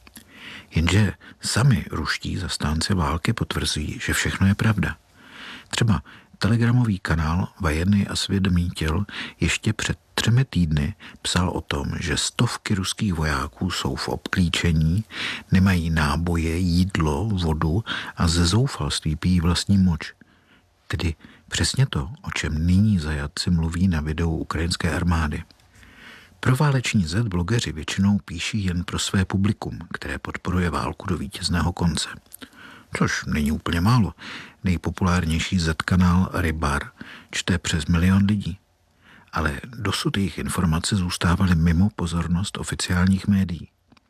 Jenže sami ruští zastánci války potvrzují, že všechno je pravda. Třeba telegramový kanál Vojenný osvědomitel ještě před 3 týdny psal o tom, že stovky ruských vojáků jsou v obklíčení, nemají náboje, jídlo, vodu a ze zoufalství pijí vlastní moč. Tedy přesně to, o čem nyní zajatci mluví na videu ukrajinské armády. Prováleční Z-blogeři většinou píší jen pro své publikum, které podporuje válku do vítězného konce. Což není úplně málo. Nejpopulárnější Z-kanál Rybar čte přes 1 milion lidí. Ale dosud jejich informace zůstávaly mimo pozornost oficiálních médií.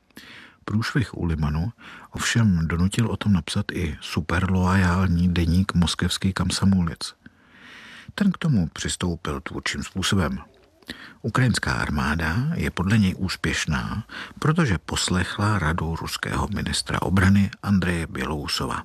Průšvih u Limanu ovšem donutil o tom napsat i superloajální deník moskevský Komsomolec. Ten k tomu přistoupil tvůrčím způsobem. Ukrajinská armáda je podle něj úspěšná, protože poslechla radu ruského ministra obrany Andreje Bělousova.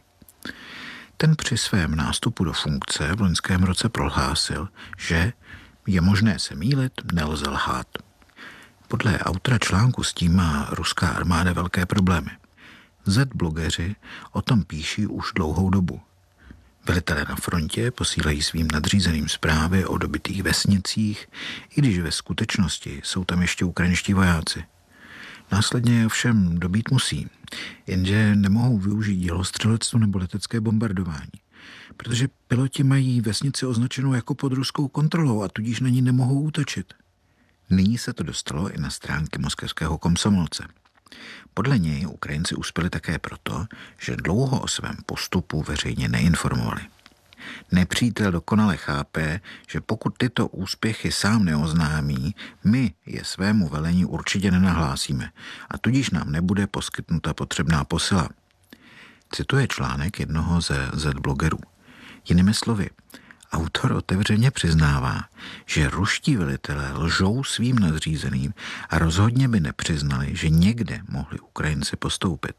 Ten při svém nástupu do funkce v loňském roce prohlásil, že je možné se mýlit, nelze lhát. Podle autora článku s tím má ruská armáda velké problémy. Z-blogeři o tom píší už dlouhou dobu. Velitelé na frontě posílají svým nadřízeným zprávy o dobytých vesnicích, i když ve skutečnosti jsou tam ještě ukrajinští vojáci. Následně je ovšem dobít musí, jenže nemohou využít dělostřelectvo nebo letecké bombardování, protože piloti mají vesnici označenou jako pod ruskou kontrolou a tudíž na ní nemohou útočit. Nyní se to dostalo i na stránky moskevského Komsomolce. Podle něj Ukrajinci uspěli také proto, že dlouho o svém postupu veřejně neinformovali. Nepřítel dokonale chápe, že pokud tyto úspěchy sám neoznámí, my je svému velení určitě nenahlásíme a tudíž nám nebude poskytnuta potřebná posila. Cituje článek jednoho ze Z-blogerů. Jinými slovy, autor otevřeně přiznává, že ruští velitelé lžou svým nadřízeným a rozhodně by nepřiznali, že někde mohli Ukrajinci postoupit.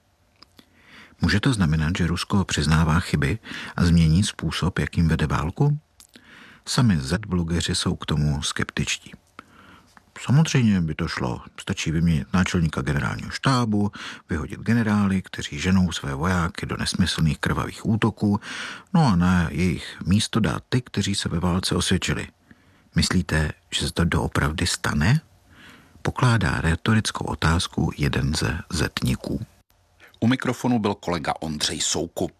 Může to znamenat, že Rusko přiznává chyby a změní způsob, jakým vede válku? Sami Z-blogeři jsou k tomu skeptičtí. Samozřejmě by to šlo. Stačí vyměnit náčelníka generálního štábu, vyhodit generály, kteří ženou své vojáky do nesmyslných krvavých útoků, no a na jejich místo dát ty, kteří se ve válce osvědčili. Myslíte, že se to doopravdy stane? Pokládá retorickou otázku jeden ze zetníků. U mikrofonu byl kolega Ondřej Soukup.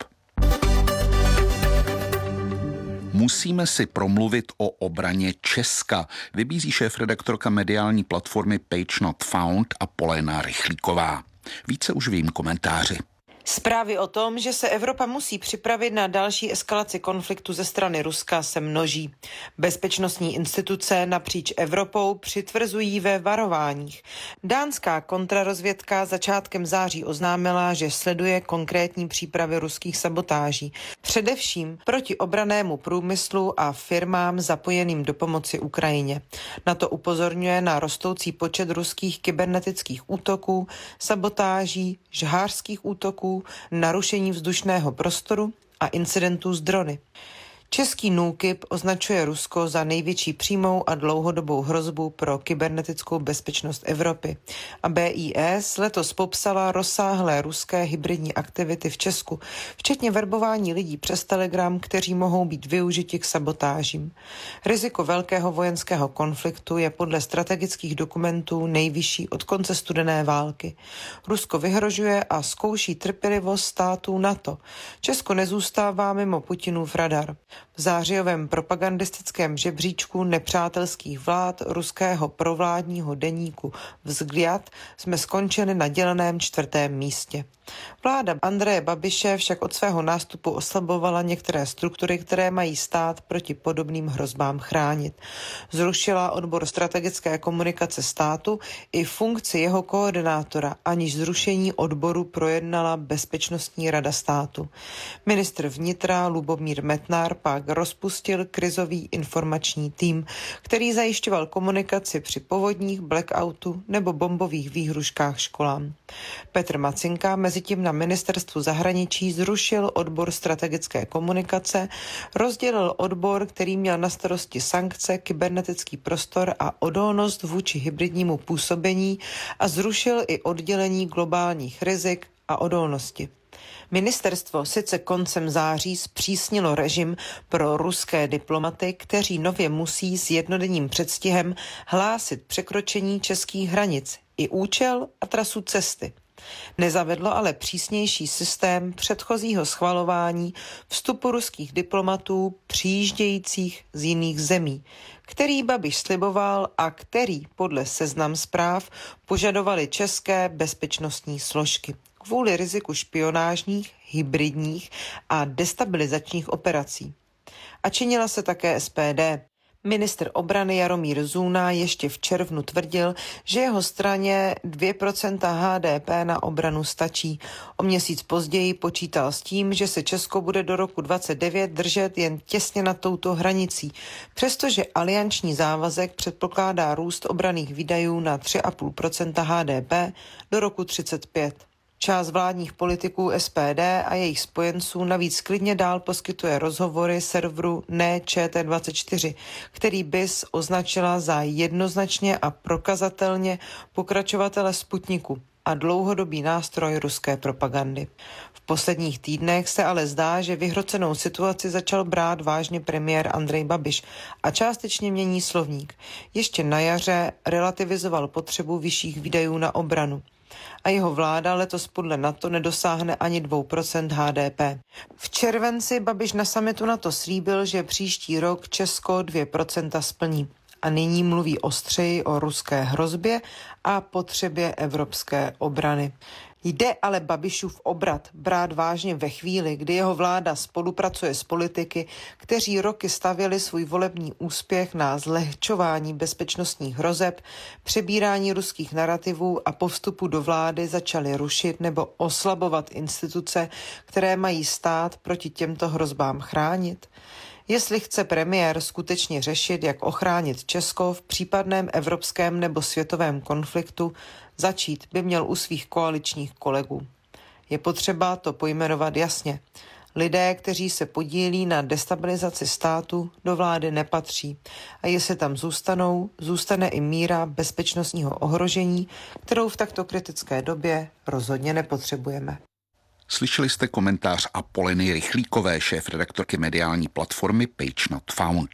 Musíme si promluvit o obraně Česka, vybízí šéfredaktorka mediální platformy Page Not Found a Polena Rychlíková. Více už vím komentáři. Zprávy o tom, že se Evropa musí připravit na další eskalaci konfliktu ze strany Ruska, se množí. Bezpečnostní instituce napříč Evropou přitvrzují ve varováních. Dánská kontrarozvědka začátkem září oznámila, že sleduje konkrétní přípravy ruských sabotáží, především proti obrannému průmyslu a firmám zapojeným do pomoci Ukrajině. Na to upozorňuje na rostoucí počet ruských kybernetických útoků, sabotáží, žhářských útoků, narušení vzdušného prostoru a incidentů s drony. Český NÚKIB označuje Rusko za největší přímou a dlouhodobou hrozbu pro kybernetickou bezpečnost Evropy. A BIS letos popsala rozsáhlé ruské hybridní aktivity v Česku, včetně verbování lidí přes Telegram, kteří mohou být využiti k sabotážím. Riziko velkého vojenského konfliktu je podle strategických dokumentů nejvyšší od konce studené války. Rusko vyhrožuje a zkouší trpělivost států NATO. Česko nezůstává mimo Putinův radar. V zářijovém propagandistickém žebříčku nepřátelských vlád ruského provládního deníku Vzgliad jsme skončili na děleném 4. místě. Vláda Andreje Babiše však od svého nástupu oslabovala některé struktury, které mají stát proti podobným hrozbám chránit. Zrušila odbor strategické komunikace státu i funkci jeho koordinátora, aniž zrušení odboru projednala Bezpečnostní rada státu. Ministr vnitra Lubomír Metnar naopak rozpustil krizový informační tým, který zajišťoval komunikaci při povodních, blackoutu nebo bombových výhruškách školám. Petr Macinka mezitím na ministerstvu zahraničí zrušil odbor strategické komunikace, rozdělil odbor, který měl na starosti sankce, kybernetický prostor a odolnost vůči hybridnímu působení a zrušil i oddělení globálních rizik a odolnosti. Ministerstvo sice koncem září zpřísnilo režim pro ruské diplomaty, kteří nově musí s jednodenním předstihem hlásit překročení českých hranic i účel a trasu cesty. Nezavedlo ale přísnější systém předchozího schvalování vstupu ruských diplomatů přijíždějících z jiných zemí, který Babiš sliboval a který podle Seznam Zpráv požadovaly české bezpečnostní složky kvůli riziku špionážních, hybridních a destabilizačních operací. A činila se také SPD. Ministr obrany Jaromír Zůna ještě v červnu tvrdil, že jeho straně 2% HDP na obranu stačí. O měsíc později počítal s tím, že se Česko bude do roku 2029 držet jen těsně nad touto hranicí, přestože alianční závazek předpokládá růst obranných výdajů na 3,5% HDP do roku 2035. Část vládních politiků SPD a jejich spojenců navíc klidně dál poskytuje rozhovory serveru ČT24, který BIS označila za jednoznačně a prokazatelně pokračovatele Sputniku a dlouhodobý nástroj ruské propagandy. V posledních týdnech se ale zdá, že vyhrocenou situaci začal brát vážně premiér Andrej Babiš a částečně mění slovník. Ještě na jaře relativizoval potřebu vyšších výdajů na obranu. A jeho vláda letos podle NATO nedosáhne ani 2% HDP. V červenci Babiš na summitu NATO slíbil, že příští rok Česko 2% splní. A nyní mluví ostřeji o ruské hrozbě a potřebě evropské obrany. Jde ale Babišův obrat brát vážně ve chvíli, kdy jeho vláda spolupracuje s politiky, kteří roky stavěli svůj volební úspěch na zlehčování bezpečnostních hrozeb, přebírání ruských narativů a po vstupu do vlády začali rušit nebo oslabovat instituce, které mají stát proti těmto hrozbám chránit? Jestli chce premiér skutečně řešit, jak ochránit Česko v případném evropském nebo světovém konfliktu, začít by měl u svých koaličních kolegů. Je potřeba to pojmenovat jasně. Lidé, kteří se podílí na destabilizaci státu, do vlády nepatří. A jestli tam zůstanou, zůstane i míra bezpečnostního ohrožení, kterou v takto kritické době rozhodně nepotřebujeme. Slyšeli jste komentář Apoleny Rychlíkové, šéfredaktorky mediální platformy Page Not Found.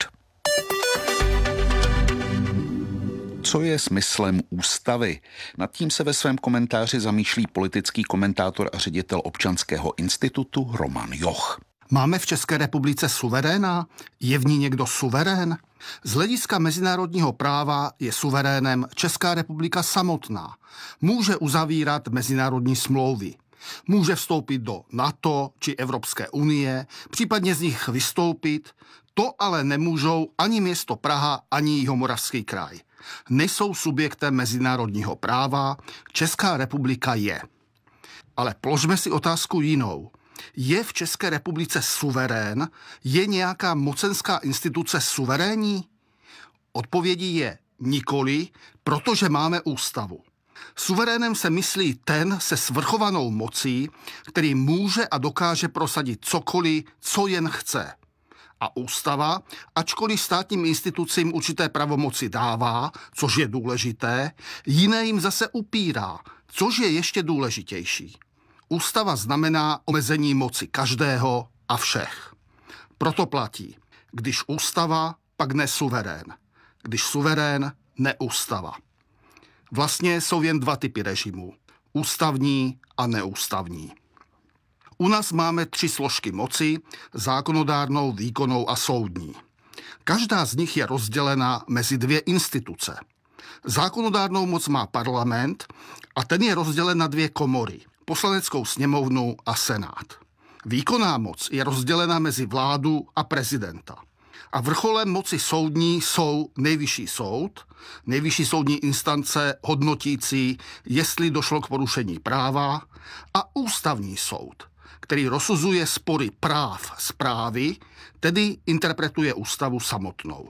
Co je smyslem ústavy? Nad tím se ve svém komentáři zamýšlí politický komentátor a ředitel Občanského institutu Roman Joch. Máme v České republice suveréna? Je v ní někdo suverén? Z hlediska mezinárodního práva je suverénem Česká republika samotná. Může uzavírat mezinárodní smlouvy. Může vstoupit do NATO či Evropské unie, případně z nich vystoupit. To ale nemůžou ani město Praha, ani Jihomoravský kraj. Nejsou subjektem mezinárodního práva, Česká republika je. Ale položme si otázku jinou. Je v České republice suverén? Je nějaká mocenská instituce suverénní? Odpovědí je nikoli, protože máme ústavu. Suverénem se myslí ten se svrchovanou mocí, který může a dokáže prosadit cokoliv, co jen chce. A ústava, ačkoliv státním institucím určité pravomoci dává, což je důležité, jiné jim zase upírá, což je ještě důležitější. Ústava znamená omezení moci každého a všech. Proto platí, když ústava, pak nesuverén. Když suverén, neústava. Vlastně jsou jen dva typy režimů. Ústavní a neústavní. U nás máme 3 složky moci, zákonodárnou, výkonnou a soudní. Každá z nich je rozdělena mezi 2 instituce. Zákonodárnou moc má parlament a ten je rozdělen na 2 komory, Poslaneckou sněmovnu a Senát. Výkonná moc je rozdělena mezi vládu a prezidenta. A vrcholem moci soudní jsou nejvyšší soud, nejvyšší soudní instance hodnotící, jestli došlo k porušení práva, a ústavní soud, který rozsuzuje spory práv správy, tedy interpretuje ústavu samotnou.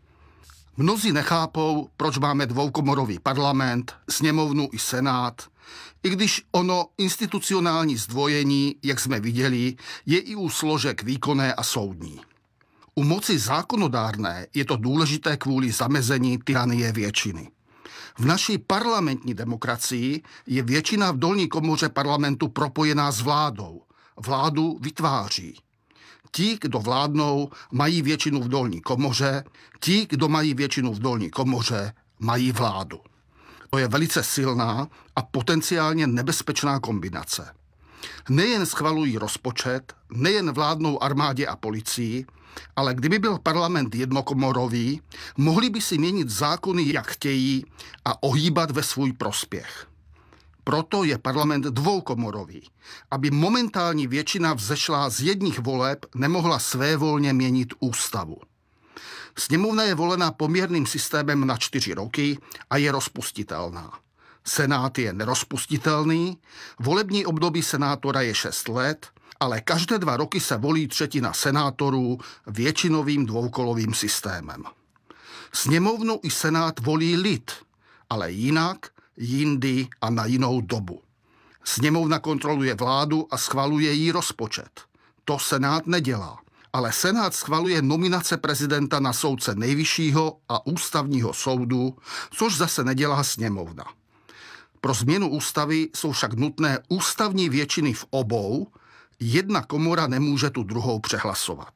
Mnozí nechápou, proč máme dvoukomorový parlament, sněmovnu i senát, i když ono institucionální zdvojení, jak jsme viděli, je i u složek výkonné a soudní. U moci zákonodárné je to důležité kvůli zamezení tyranie většiny. V naší parlamentní demokracii je většina v dolní komoře parlamentu propojená s vládou. Vládu vytváří. Ti, kdo vládnou, mají většinu v dolní komoře, ti, kdo mají většinu v dolní komoře, mají vládu. To je velice silná a potenciálně nebezpečná kombinace. Nejen schvalují rozpočet, nejen vládnou armádě a policii, ale kdyby byl parlament jednokomorový, mohli by si měnit zákony, jak chtějí, a ohýbat ve svůj prospěch. Proto je parlament dvoukomorový, aby momentální většina vzešlá z jedních voleb nemohla svévolně měnit ústavu. Sněmovna je volena poměrným systémem na 4 roky a je rozpustitelná. Senát je nerozpustitelný, volební období senátora je 6 let, ale každé 2 roky se volí 1/3 senátorů většinovým dvoukolovým systémem. Sněmovnu i senát volí lid, ale jinak, jindy a na jinou dobu. Sněmovna kontroluje vládu a schvaluje jí rozpočet. To senát nedělá, ale senát schvaluje nominace prezidenta na soudce nejvyššího a ústavního soudu, což zase nedělá sněmovna. Pro změnu ústavy jsou však nutné ústavní většiny v obou, jedna komora nemůže tu druhou přehlasovat.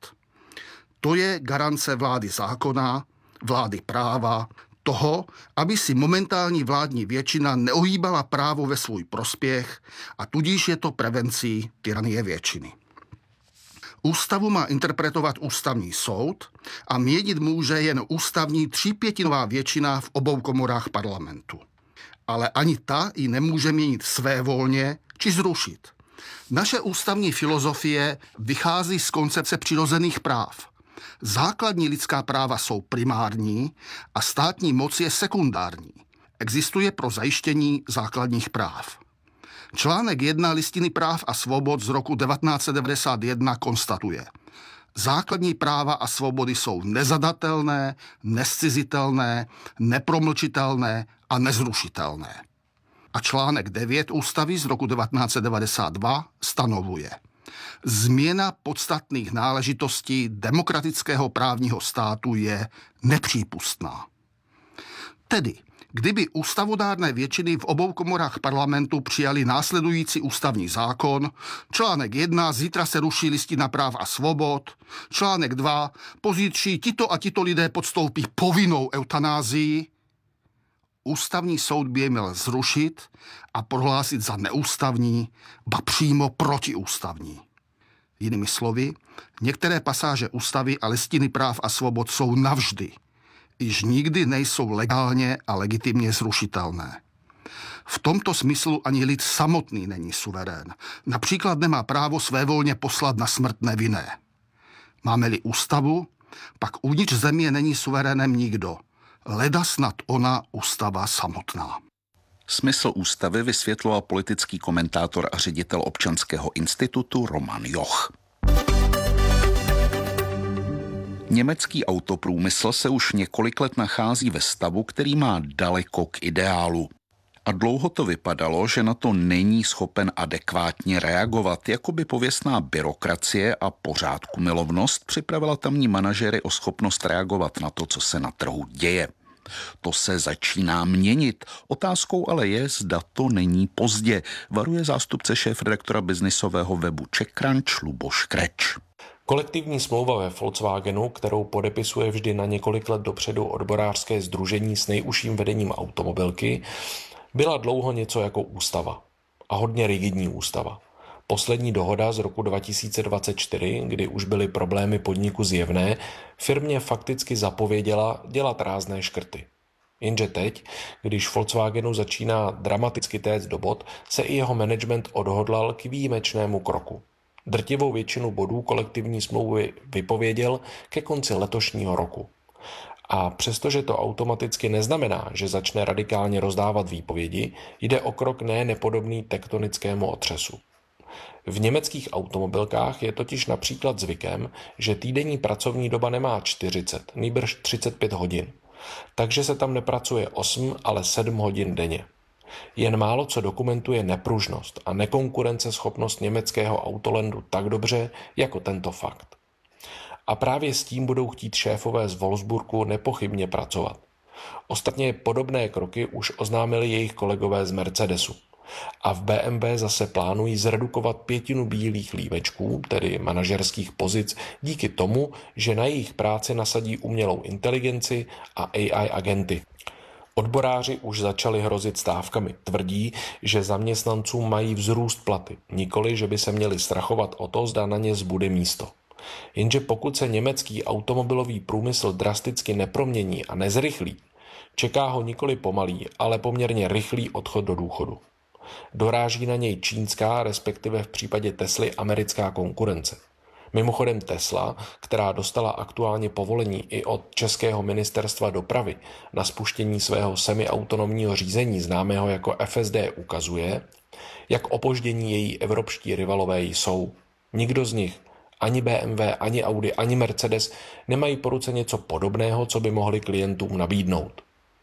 To je garance vlády zákona, vlády práva, toho, aby si momentální vládní většina neohýbala právo ve svůj prospěch a tudíž je to prevencí tyranie většiny. Ústavu má interpretovat ústavní soud a měnit může jen ústavní 3/5 většina v obou komorách parlamentu. Ale ani ta ji nemůže měnit svévolně či zrušit. Naše ústavní filozofie vychází z koncepce přirozených práv. Základní lidská práva jsou primární a státní moc je sekundární. Existuje pro zajištění základních práv. Článek 1 Listiny práv a svobod z roku 1991 konstatuje: základní práva a svobody jsou nezadatelné, nezcizitelné, nepromlčitelné a nezrušitelné. A článek 9 ústavy z roku 1992 stanovuje: změna podstatných náležitostí demokratického právního státu je nepřípustná. Tedy, kdyby ústavodárné většiny v obou komorách parlamentu přijali následující ústavní zákon, článek 1, zítra se ruší Listina práv a svobod, článek 2, pozítří tito a tito lidé podstoupí povinnou eutanázii, ústavní soud by je měl zrušit a prohlásit za neústavní, ba přímo protiústavní. Jinými slovy, některé pasáže ústavy a Listiny práv a svobod jsou navždy, již nikdy nejsou legálně a legitimně zrušitelné. V tomto smyslu ani lid samotný není suverén. Například nemá právo svévolně poslat na smrt nevinné. Máme-li ústavu, pak uvnitř země není suverénem nikdo. Leda snad ona ústava samotná. Smysl ústavy vysvětloval politický komentátor a ředitel Občanského institutu Roman Joch. Německý autoprůmysl se už několik let nachází ve stavu, který má daleko k ideálu. A dlouho to vypadalo, že na to není schopen adekvátně reagovat, jako by pověstná byrokracie a pořádkumilovnost připravila tamní manažery o schopnost reagovat na to, co se na trhu děje. To se začíná měnit. Otázkou ale je, zda to není pozdě, varuje zástupce šéfredaktora biznisového webu CzechCrunch Luboš Kreč. Kolektivní smlouva ve Volkswagenu, kterou podepisuje vždy na několik let dopředu odborářské sdružení s nejužším vedením automobilky, byla dlouho něco jako ústava. A hodně rigidní ústava. Poslední dohoda z roku 2024, kdy už byly problémy podniku zjevné, firmě fakticky zapověděla dělat rázné škrty. Jenže teď, když Volkswagenu začíná dramaticky téct do bod, se i jeho management odhodlal k výjimečnému kroku. Drtivou většinu bodů kolektivní smlouvy vypověděl ke konci letošního roku. A přestože to automaticky neznamená, že začne radikálně rozdávat výpovědi, jde o krok nepodobný tektonickému otřesu. V německých automobilkách je totiž například zvykem, že týdenní pracovní doba nemá 40, nýbrž 35 hodin. Takže se tam nepracuje 8, ale 7 hodin denně. Jen málo co dokumentuje nepružnost a nekonkurenceschopnost německého autolandu tak dobře jako tento fakt. A právě s tím budou chtít šéfové z Wolfsburgu nepochybně pracovat. Ostatně podobné kroky už oznámili jejich kolegové z Mercedesu. A v BMW zase plánují zredukovat 1/5 bílých lívečků, tedy manažerských pozic, díky tomu, že na jejich práci nasadí umělou inteligenci a AI agenty. Odboráři už začali hrozit stávkami. Tvrdí, že zaměstnancům mají vzrůst platy, nikoli, že by se měli strachovat o to, zda na ně zbude místo. Jenže pokud se německý automobilový průmysl drasticky nepromění a nezrychlí, čeká ho nikoli pomalý, ale poměrně rychlý odchod do důchodu. Doráží na něj čínská, respektive v případě Tesly americká konkurence. Mimochodem Tesla, která dostala aktuálně povolení i od českého ministerstva dopravy na spuštění svého semiautonomního řízení známého jako FSD, ukazuje, jak opoždění její evropští rivalové jsou. Nikdo z nich, ani BMW, ani Audi, ani Mercedes, nemají po ruce něco podobného, co by mohli klientům nabídnout.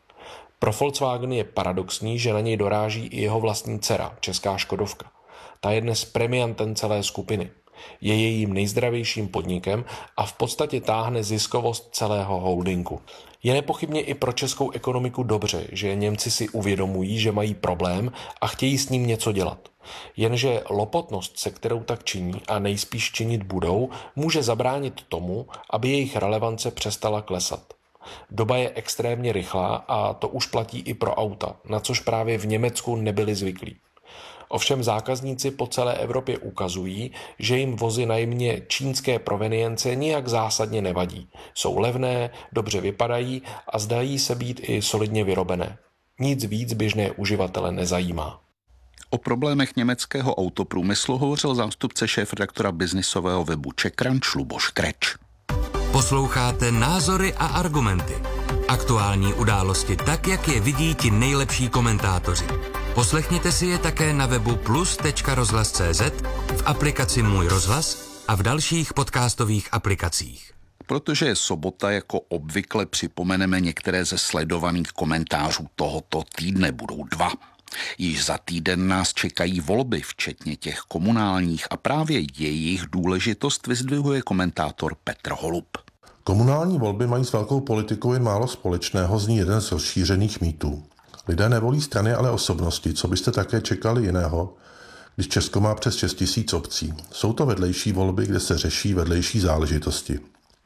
Pro Volkswagen je paradoxní, že na něj doráží i jeho vlastní dcera, česká Škodovka. Ta je dnes premiantem celé skupiny. Je jejím nejzdravějším podnikem a v podstatě táhne ziskovost celého holdingu. Je nepochybně i pro českou ekonomiku dobře, že Němci si uvědomují, že mají problém a chtějí s ním něco dělat. Jenže lopotnost, se kterou tak činí a nejspíš činit budou, může zabránit tomu, aby jejich relevance přestala klesat. Doba je extrémně rychlá a to už platí i pro auta, na což právě v Německu nebyli zvyklí. Ovšem zákazníci po celé Evropě ukazují, že jim vozy na jmě čínské provenience nijak zásadně nevadí. Jsou levné, dobře vypadají a zdají se být i solidně vyrobené. Nic víc běžné uživatele nezajímá. O problémech německého autoprůmyslu hovořil zástupce šéfredaktora biznisového webu CzechCrunch Luboš Kreč. Posloucháte Názory a argumenty. Aktuální události tak, jak je vidí ti nejlepší komentátoři. Poslechněte si je také na webu plus.rozhlas.cz, v aplikaci Můj rozhlas a v dalších podcastových aplikacích. Protože je sobota, jako obvykle připomeneme některé ze sledovaných komentářů tohoto týdne. Budou 2. Již za týden nás čekají volby, včetně těch komunálních, a právě jejich důležitost vyzdvihuje komentátor Petr Holub. Komunální volby mají s velkou politikou jen málo společného, zní jeden z rozšířených mýtů. Lidé nevolí strany, ale osobnosti, co byste také čekali jiného, když Česko má přes 6 000 obcí. Jsou to vedlejší volby, kde se řeší vedlejší záležitosti.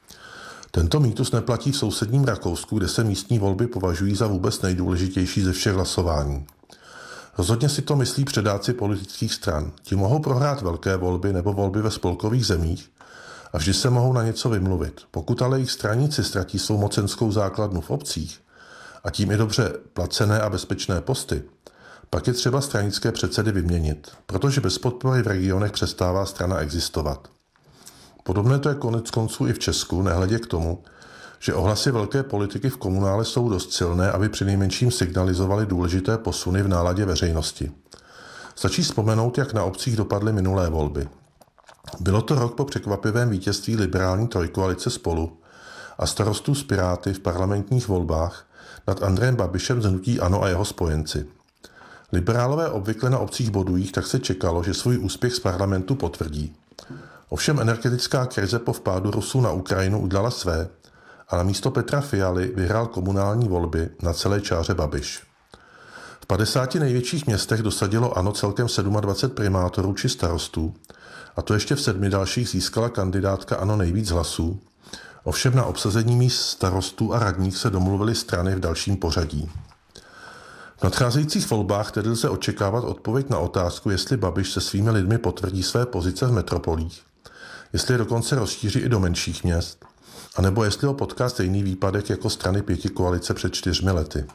Tento mýtus neplatí v sousedním Rakousku, kde se místní volby považují za vůbec nejdůležitější ze všech hlasování. Rozhodně si to myslí předáci politických stran. Ti mohou prohrát velké volby nebo volby ve spolkových zemích a vždy se mohou na něco vymluvit. Pokud ale jejich straníci ztratí svou mocenskou základnu v obcích a tím i dobře placené a bezpečné posty, pak je třeba stranické předsedy vyměnit, protože bez podpory v regionech přestává strana existovat. Podobné to je konec konců i v Česku, nehledě k tomu, že ohlasy velké politiky v komunále jsou dost silné, aby přinejmenším signalizovali důležité posuny v náladě veřejnosti. Stačí vzpomenout, jak na obcích dopadly minulé volby. Bylo to rok po překvapivém vítězství liberální trojkoalice Spolu a starostů z Piráty v parlamentních volbách nad Andrejem Babišem z hnutí ANO a jeho spojenci. Liberálové obvykle na obcích bodují, tak se čekalo, že svůj úspěch z parlamentu potvrdí. Ovšem energetická krize po vpádu Rusů na Ukrajinu udělala své a na místo Petra Fialy vyhrál komunální volby na celé čáře Babiš. V 50 největších městech dosadilo ANO celkem 27 primátorů či starostů, a to ještě v 7 dalších získala kandidátka ANO nejvíc hlasů. Ovšem na obsazení míst starostů a radních se domluvily strany v dalším pořadí. V nadcházejících volbách tedy lze očekávat odpověď na otázku, jestli Babiš se svými lidmi potvrdí své pozice v metropolích, jestli je dokonce rozšíří i do menších měst, anebo jestli ho potká stejný výpadek jako strany pětikoalice před 4 lety.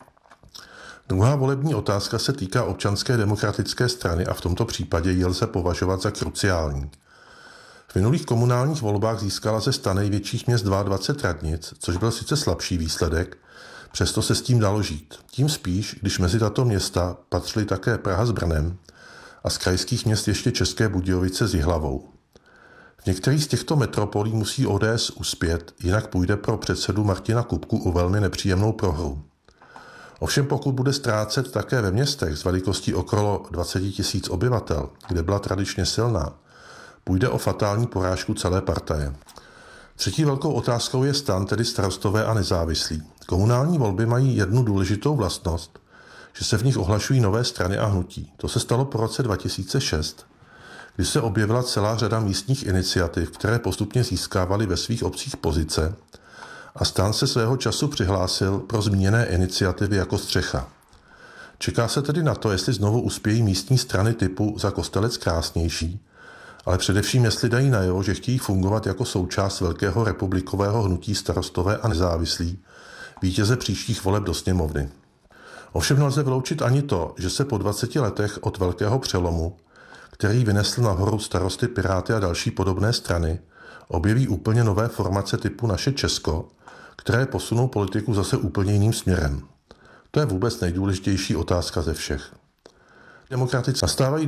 Druhá volební otázka se týká Občanské demokratické strany a v tomto případě ji lze považovat za kruciální. V minulých komunálních volbách získala ze 100 největších měst 22 radnic, což byl sice slabší výsledek, přesto se s tím dalo žít. Tím spíš, když mezi tato města patřily také Praha s Brnem a z krajských měst ještě České Budějovice s Jihlavou. V některých z těchto metropolí musí ODS uspět, jinak půjde pro předsedu Martina Kupku o velmi nepříjemnou prohru. Ovšem pokud bude ztrácet také ve městech s velikostí okolo 20 000 obyvatel, kde byla tradičně silná, půjde o fatální porážku celé partaje. Třetí velkou otázkou je stan, tedy Starostové a nezávislí. Komunální volby mají jednu důležitou vlastnost, že se v nich ohlašují nové strany a hnutí. To se stalo po roce 2006, kdy se objevila celá řada místních iniciativ, které postupně získávaly ve svých obcích pozice, a stan se svého času přihlásil pro zmíněné iniciativy jako střecha. Čeká se tedy na to, jestli znovu uspějí místní strany typu Za Kostelec krásnější, ale především jestli dají najevo, že chtějí fungovat jako součást velkého republikového hnutí Starostové a nezávislí, vítěze příštích voleb do sněmovny. Ovšem nelze vyloučit ani to, že se po 20 letech od velkého přelomu, který vynesl nahoru Starosty, Piráty a další podobné strany, objeví úplně nové formace typu Naše Česko, které posunou politiku zase úplně jiným směrem. To je vůbec nejdůležitější otázka ze všech. Demokraticky nastávají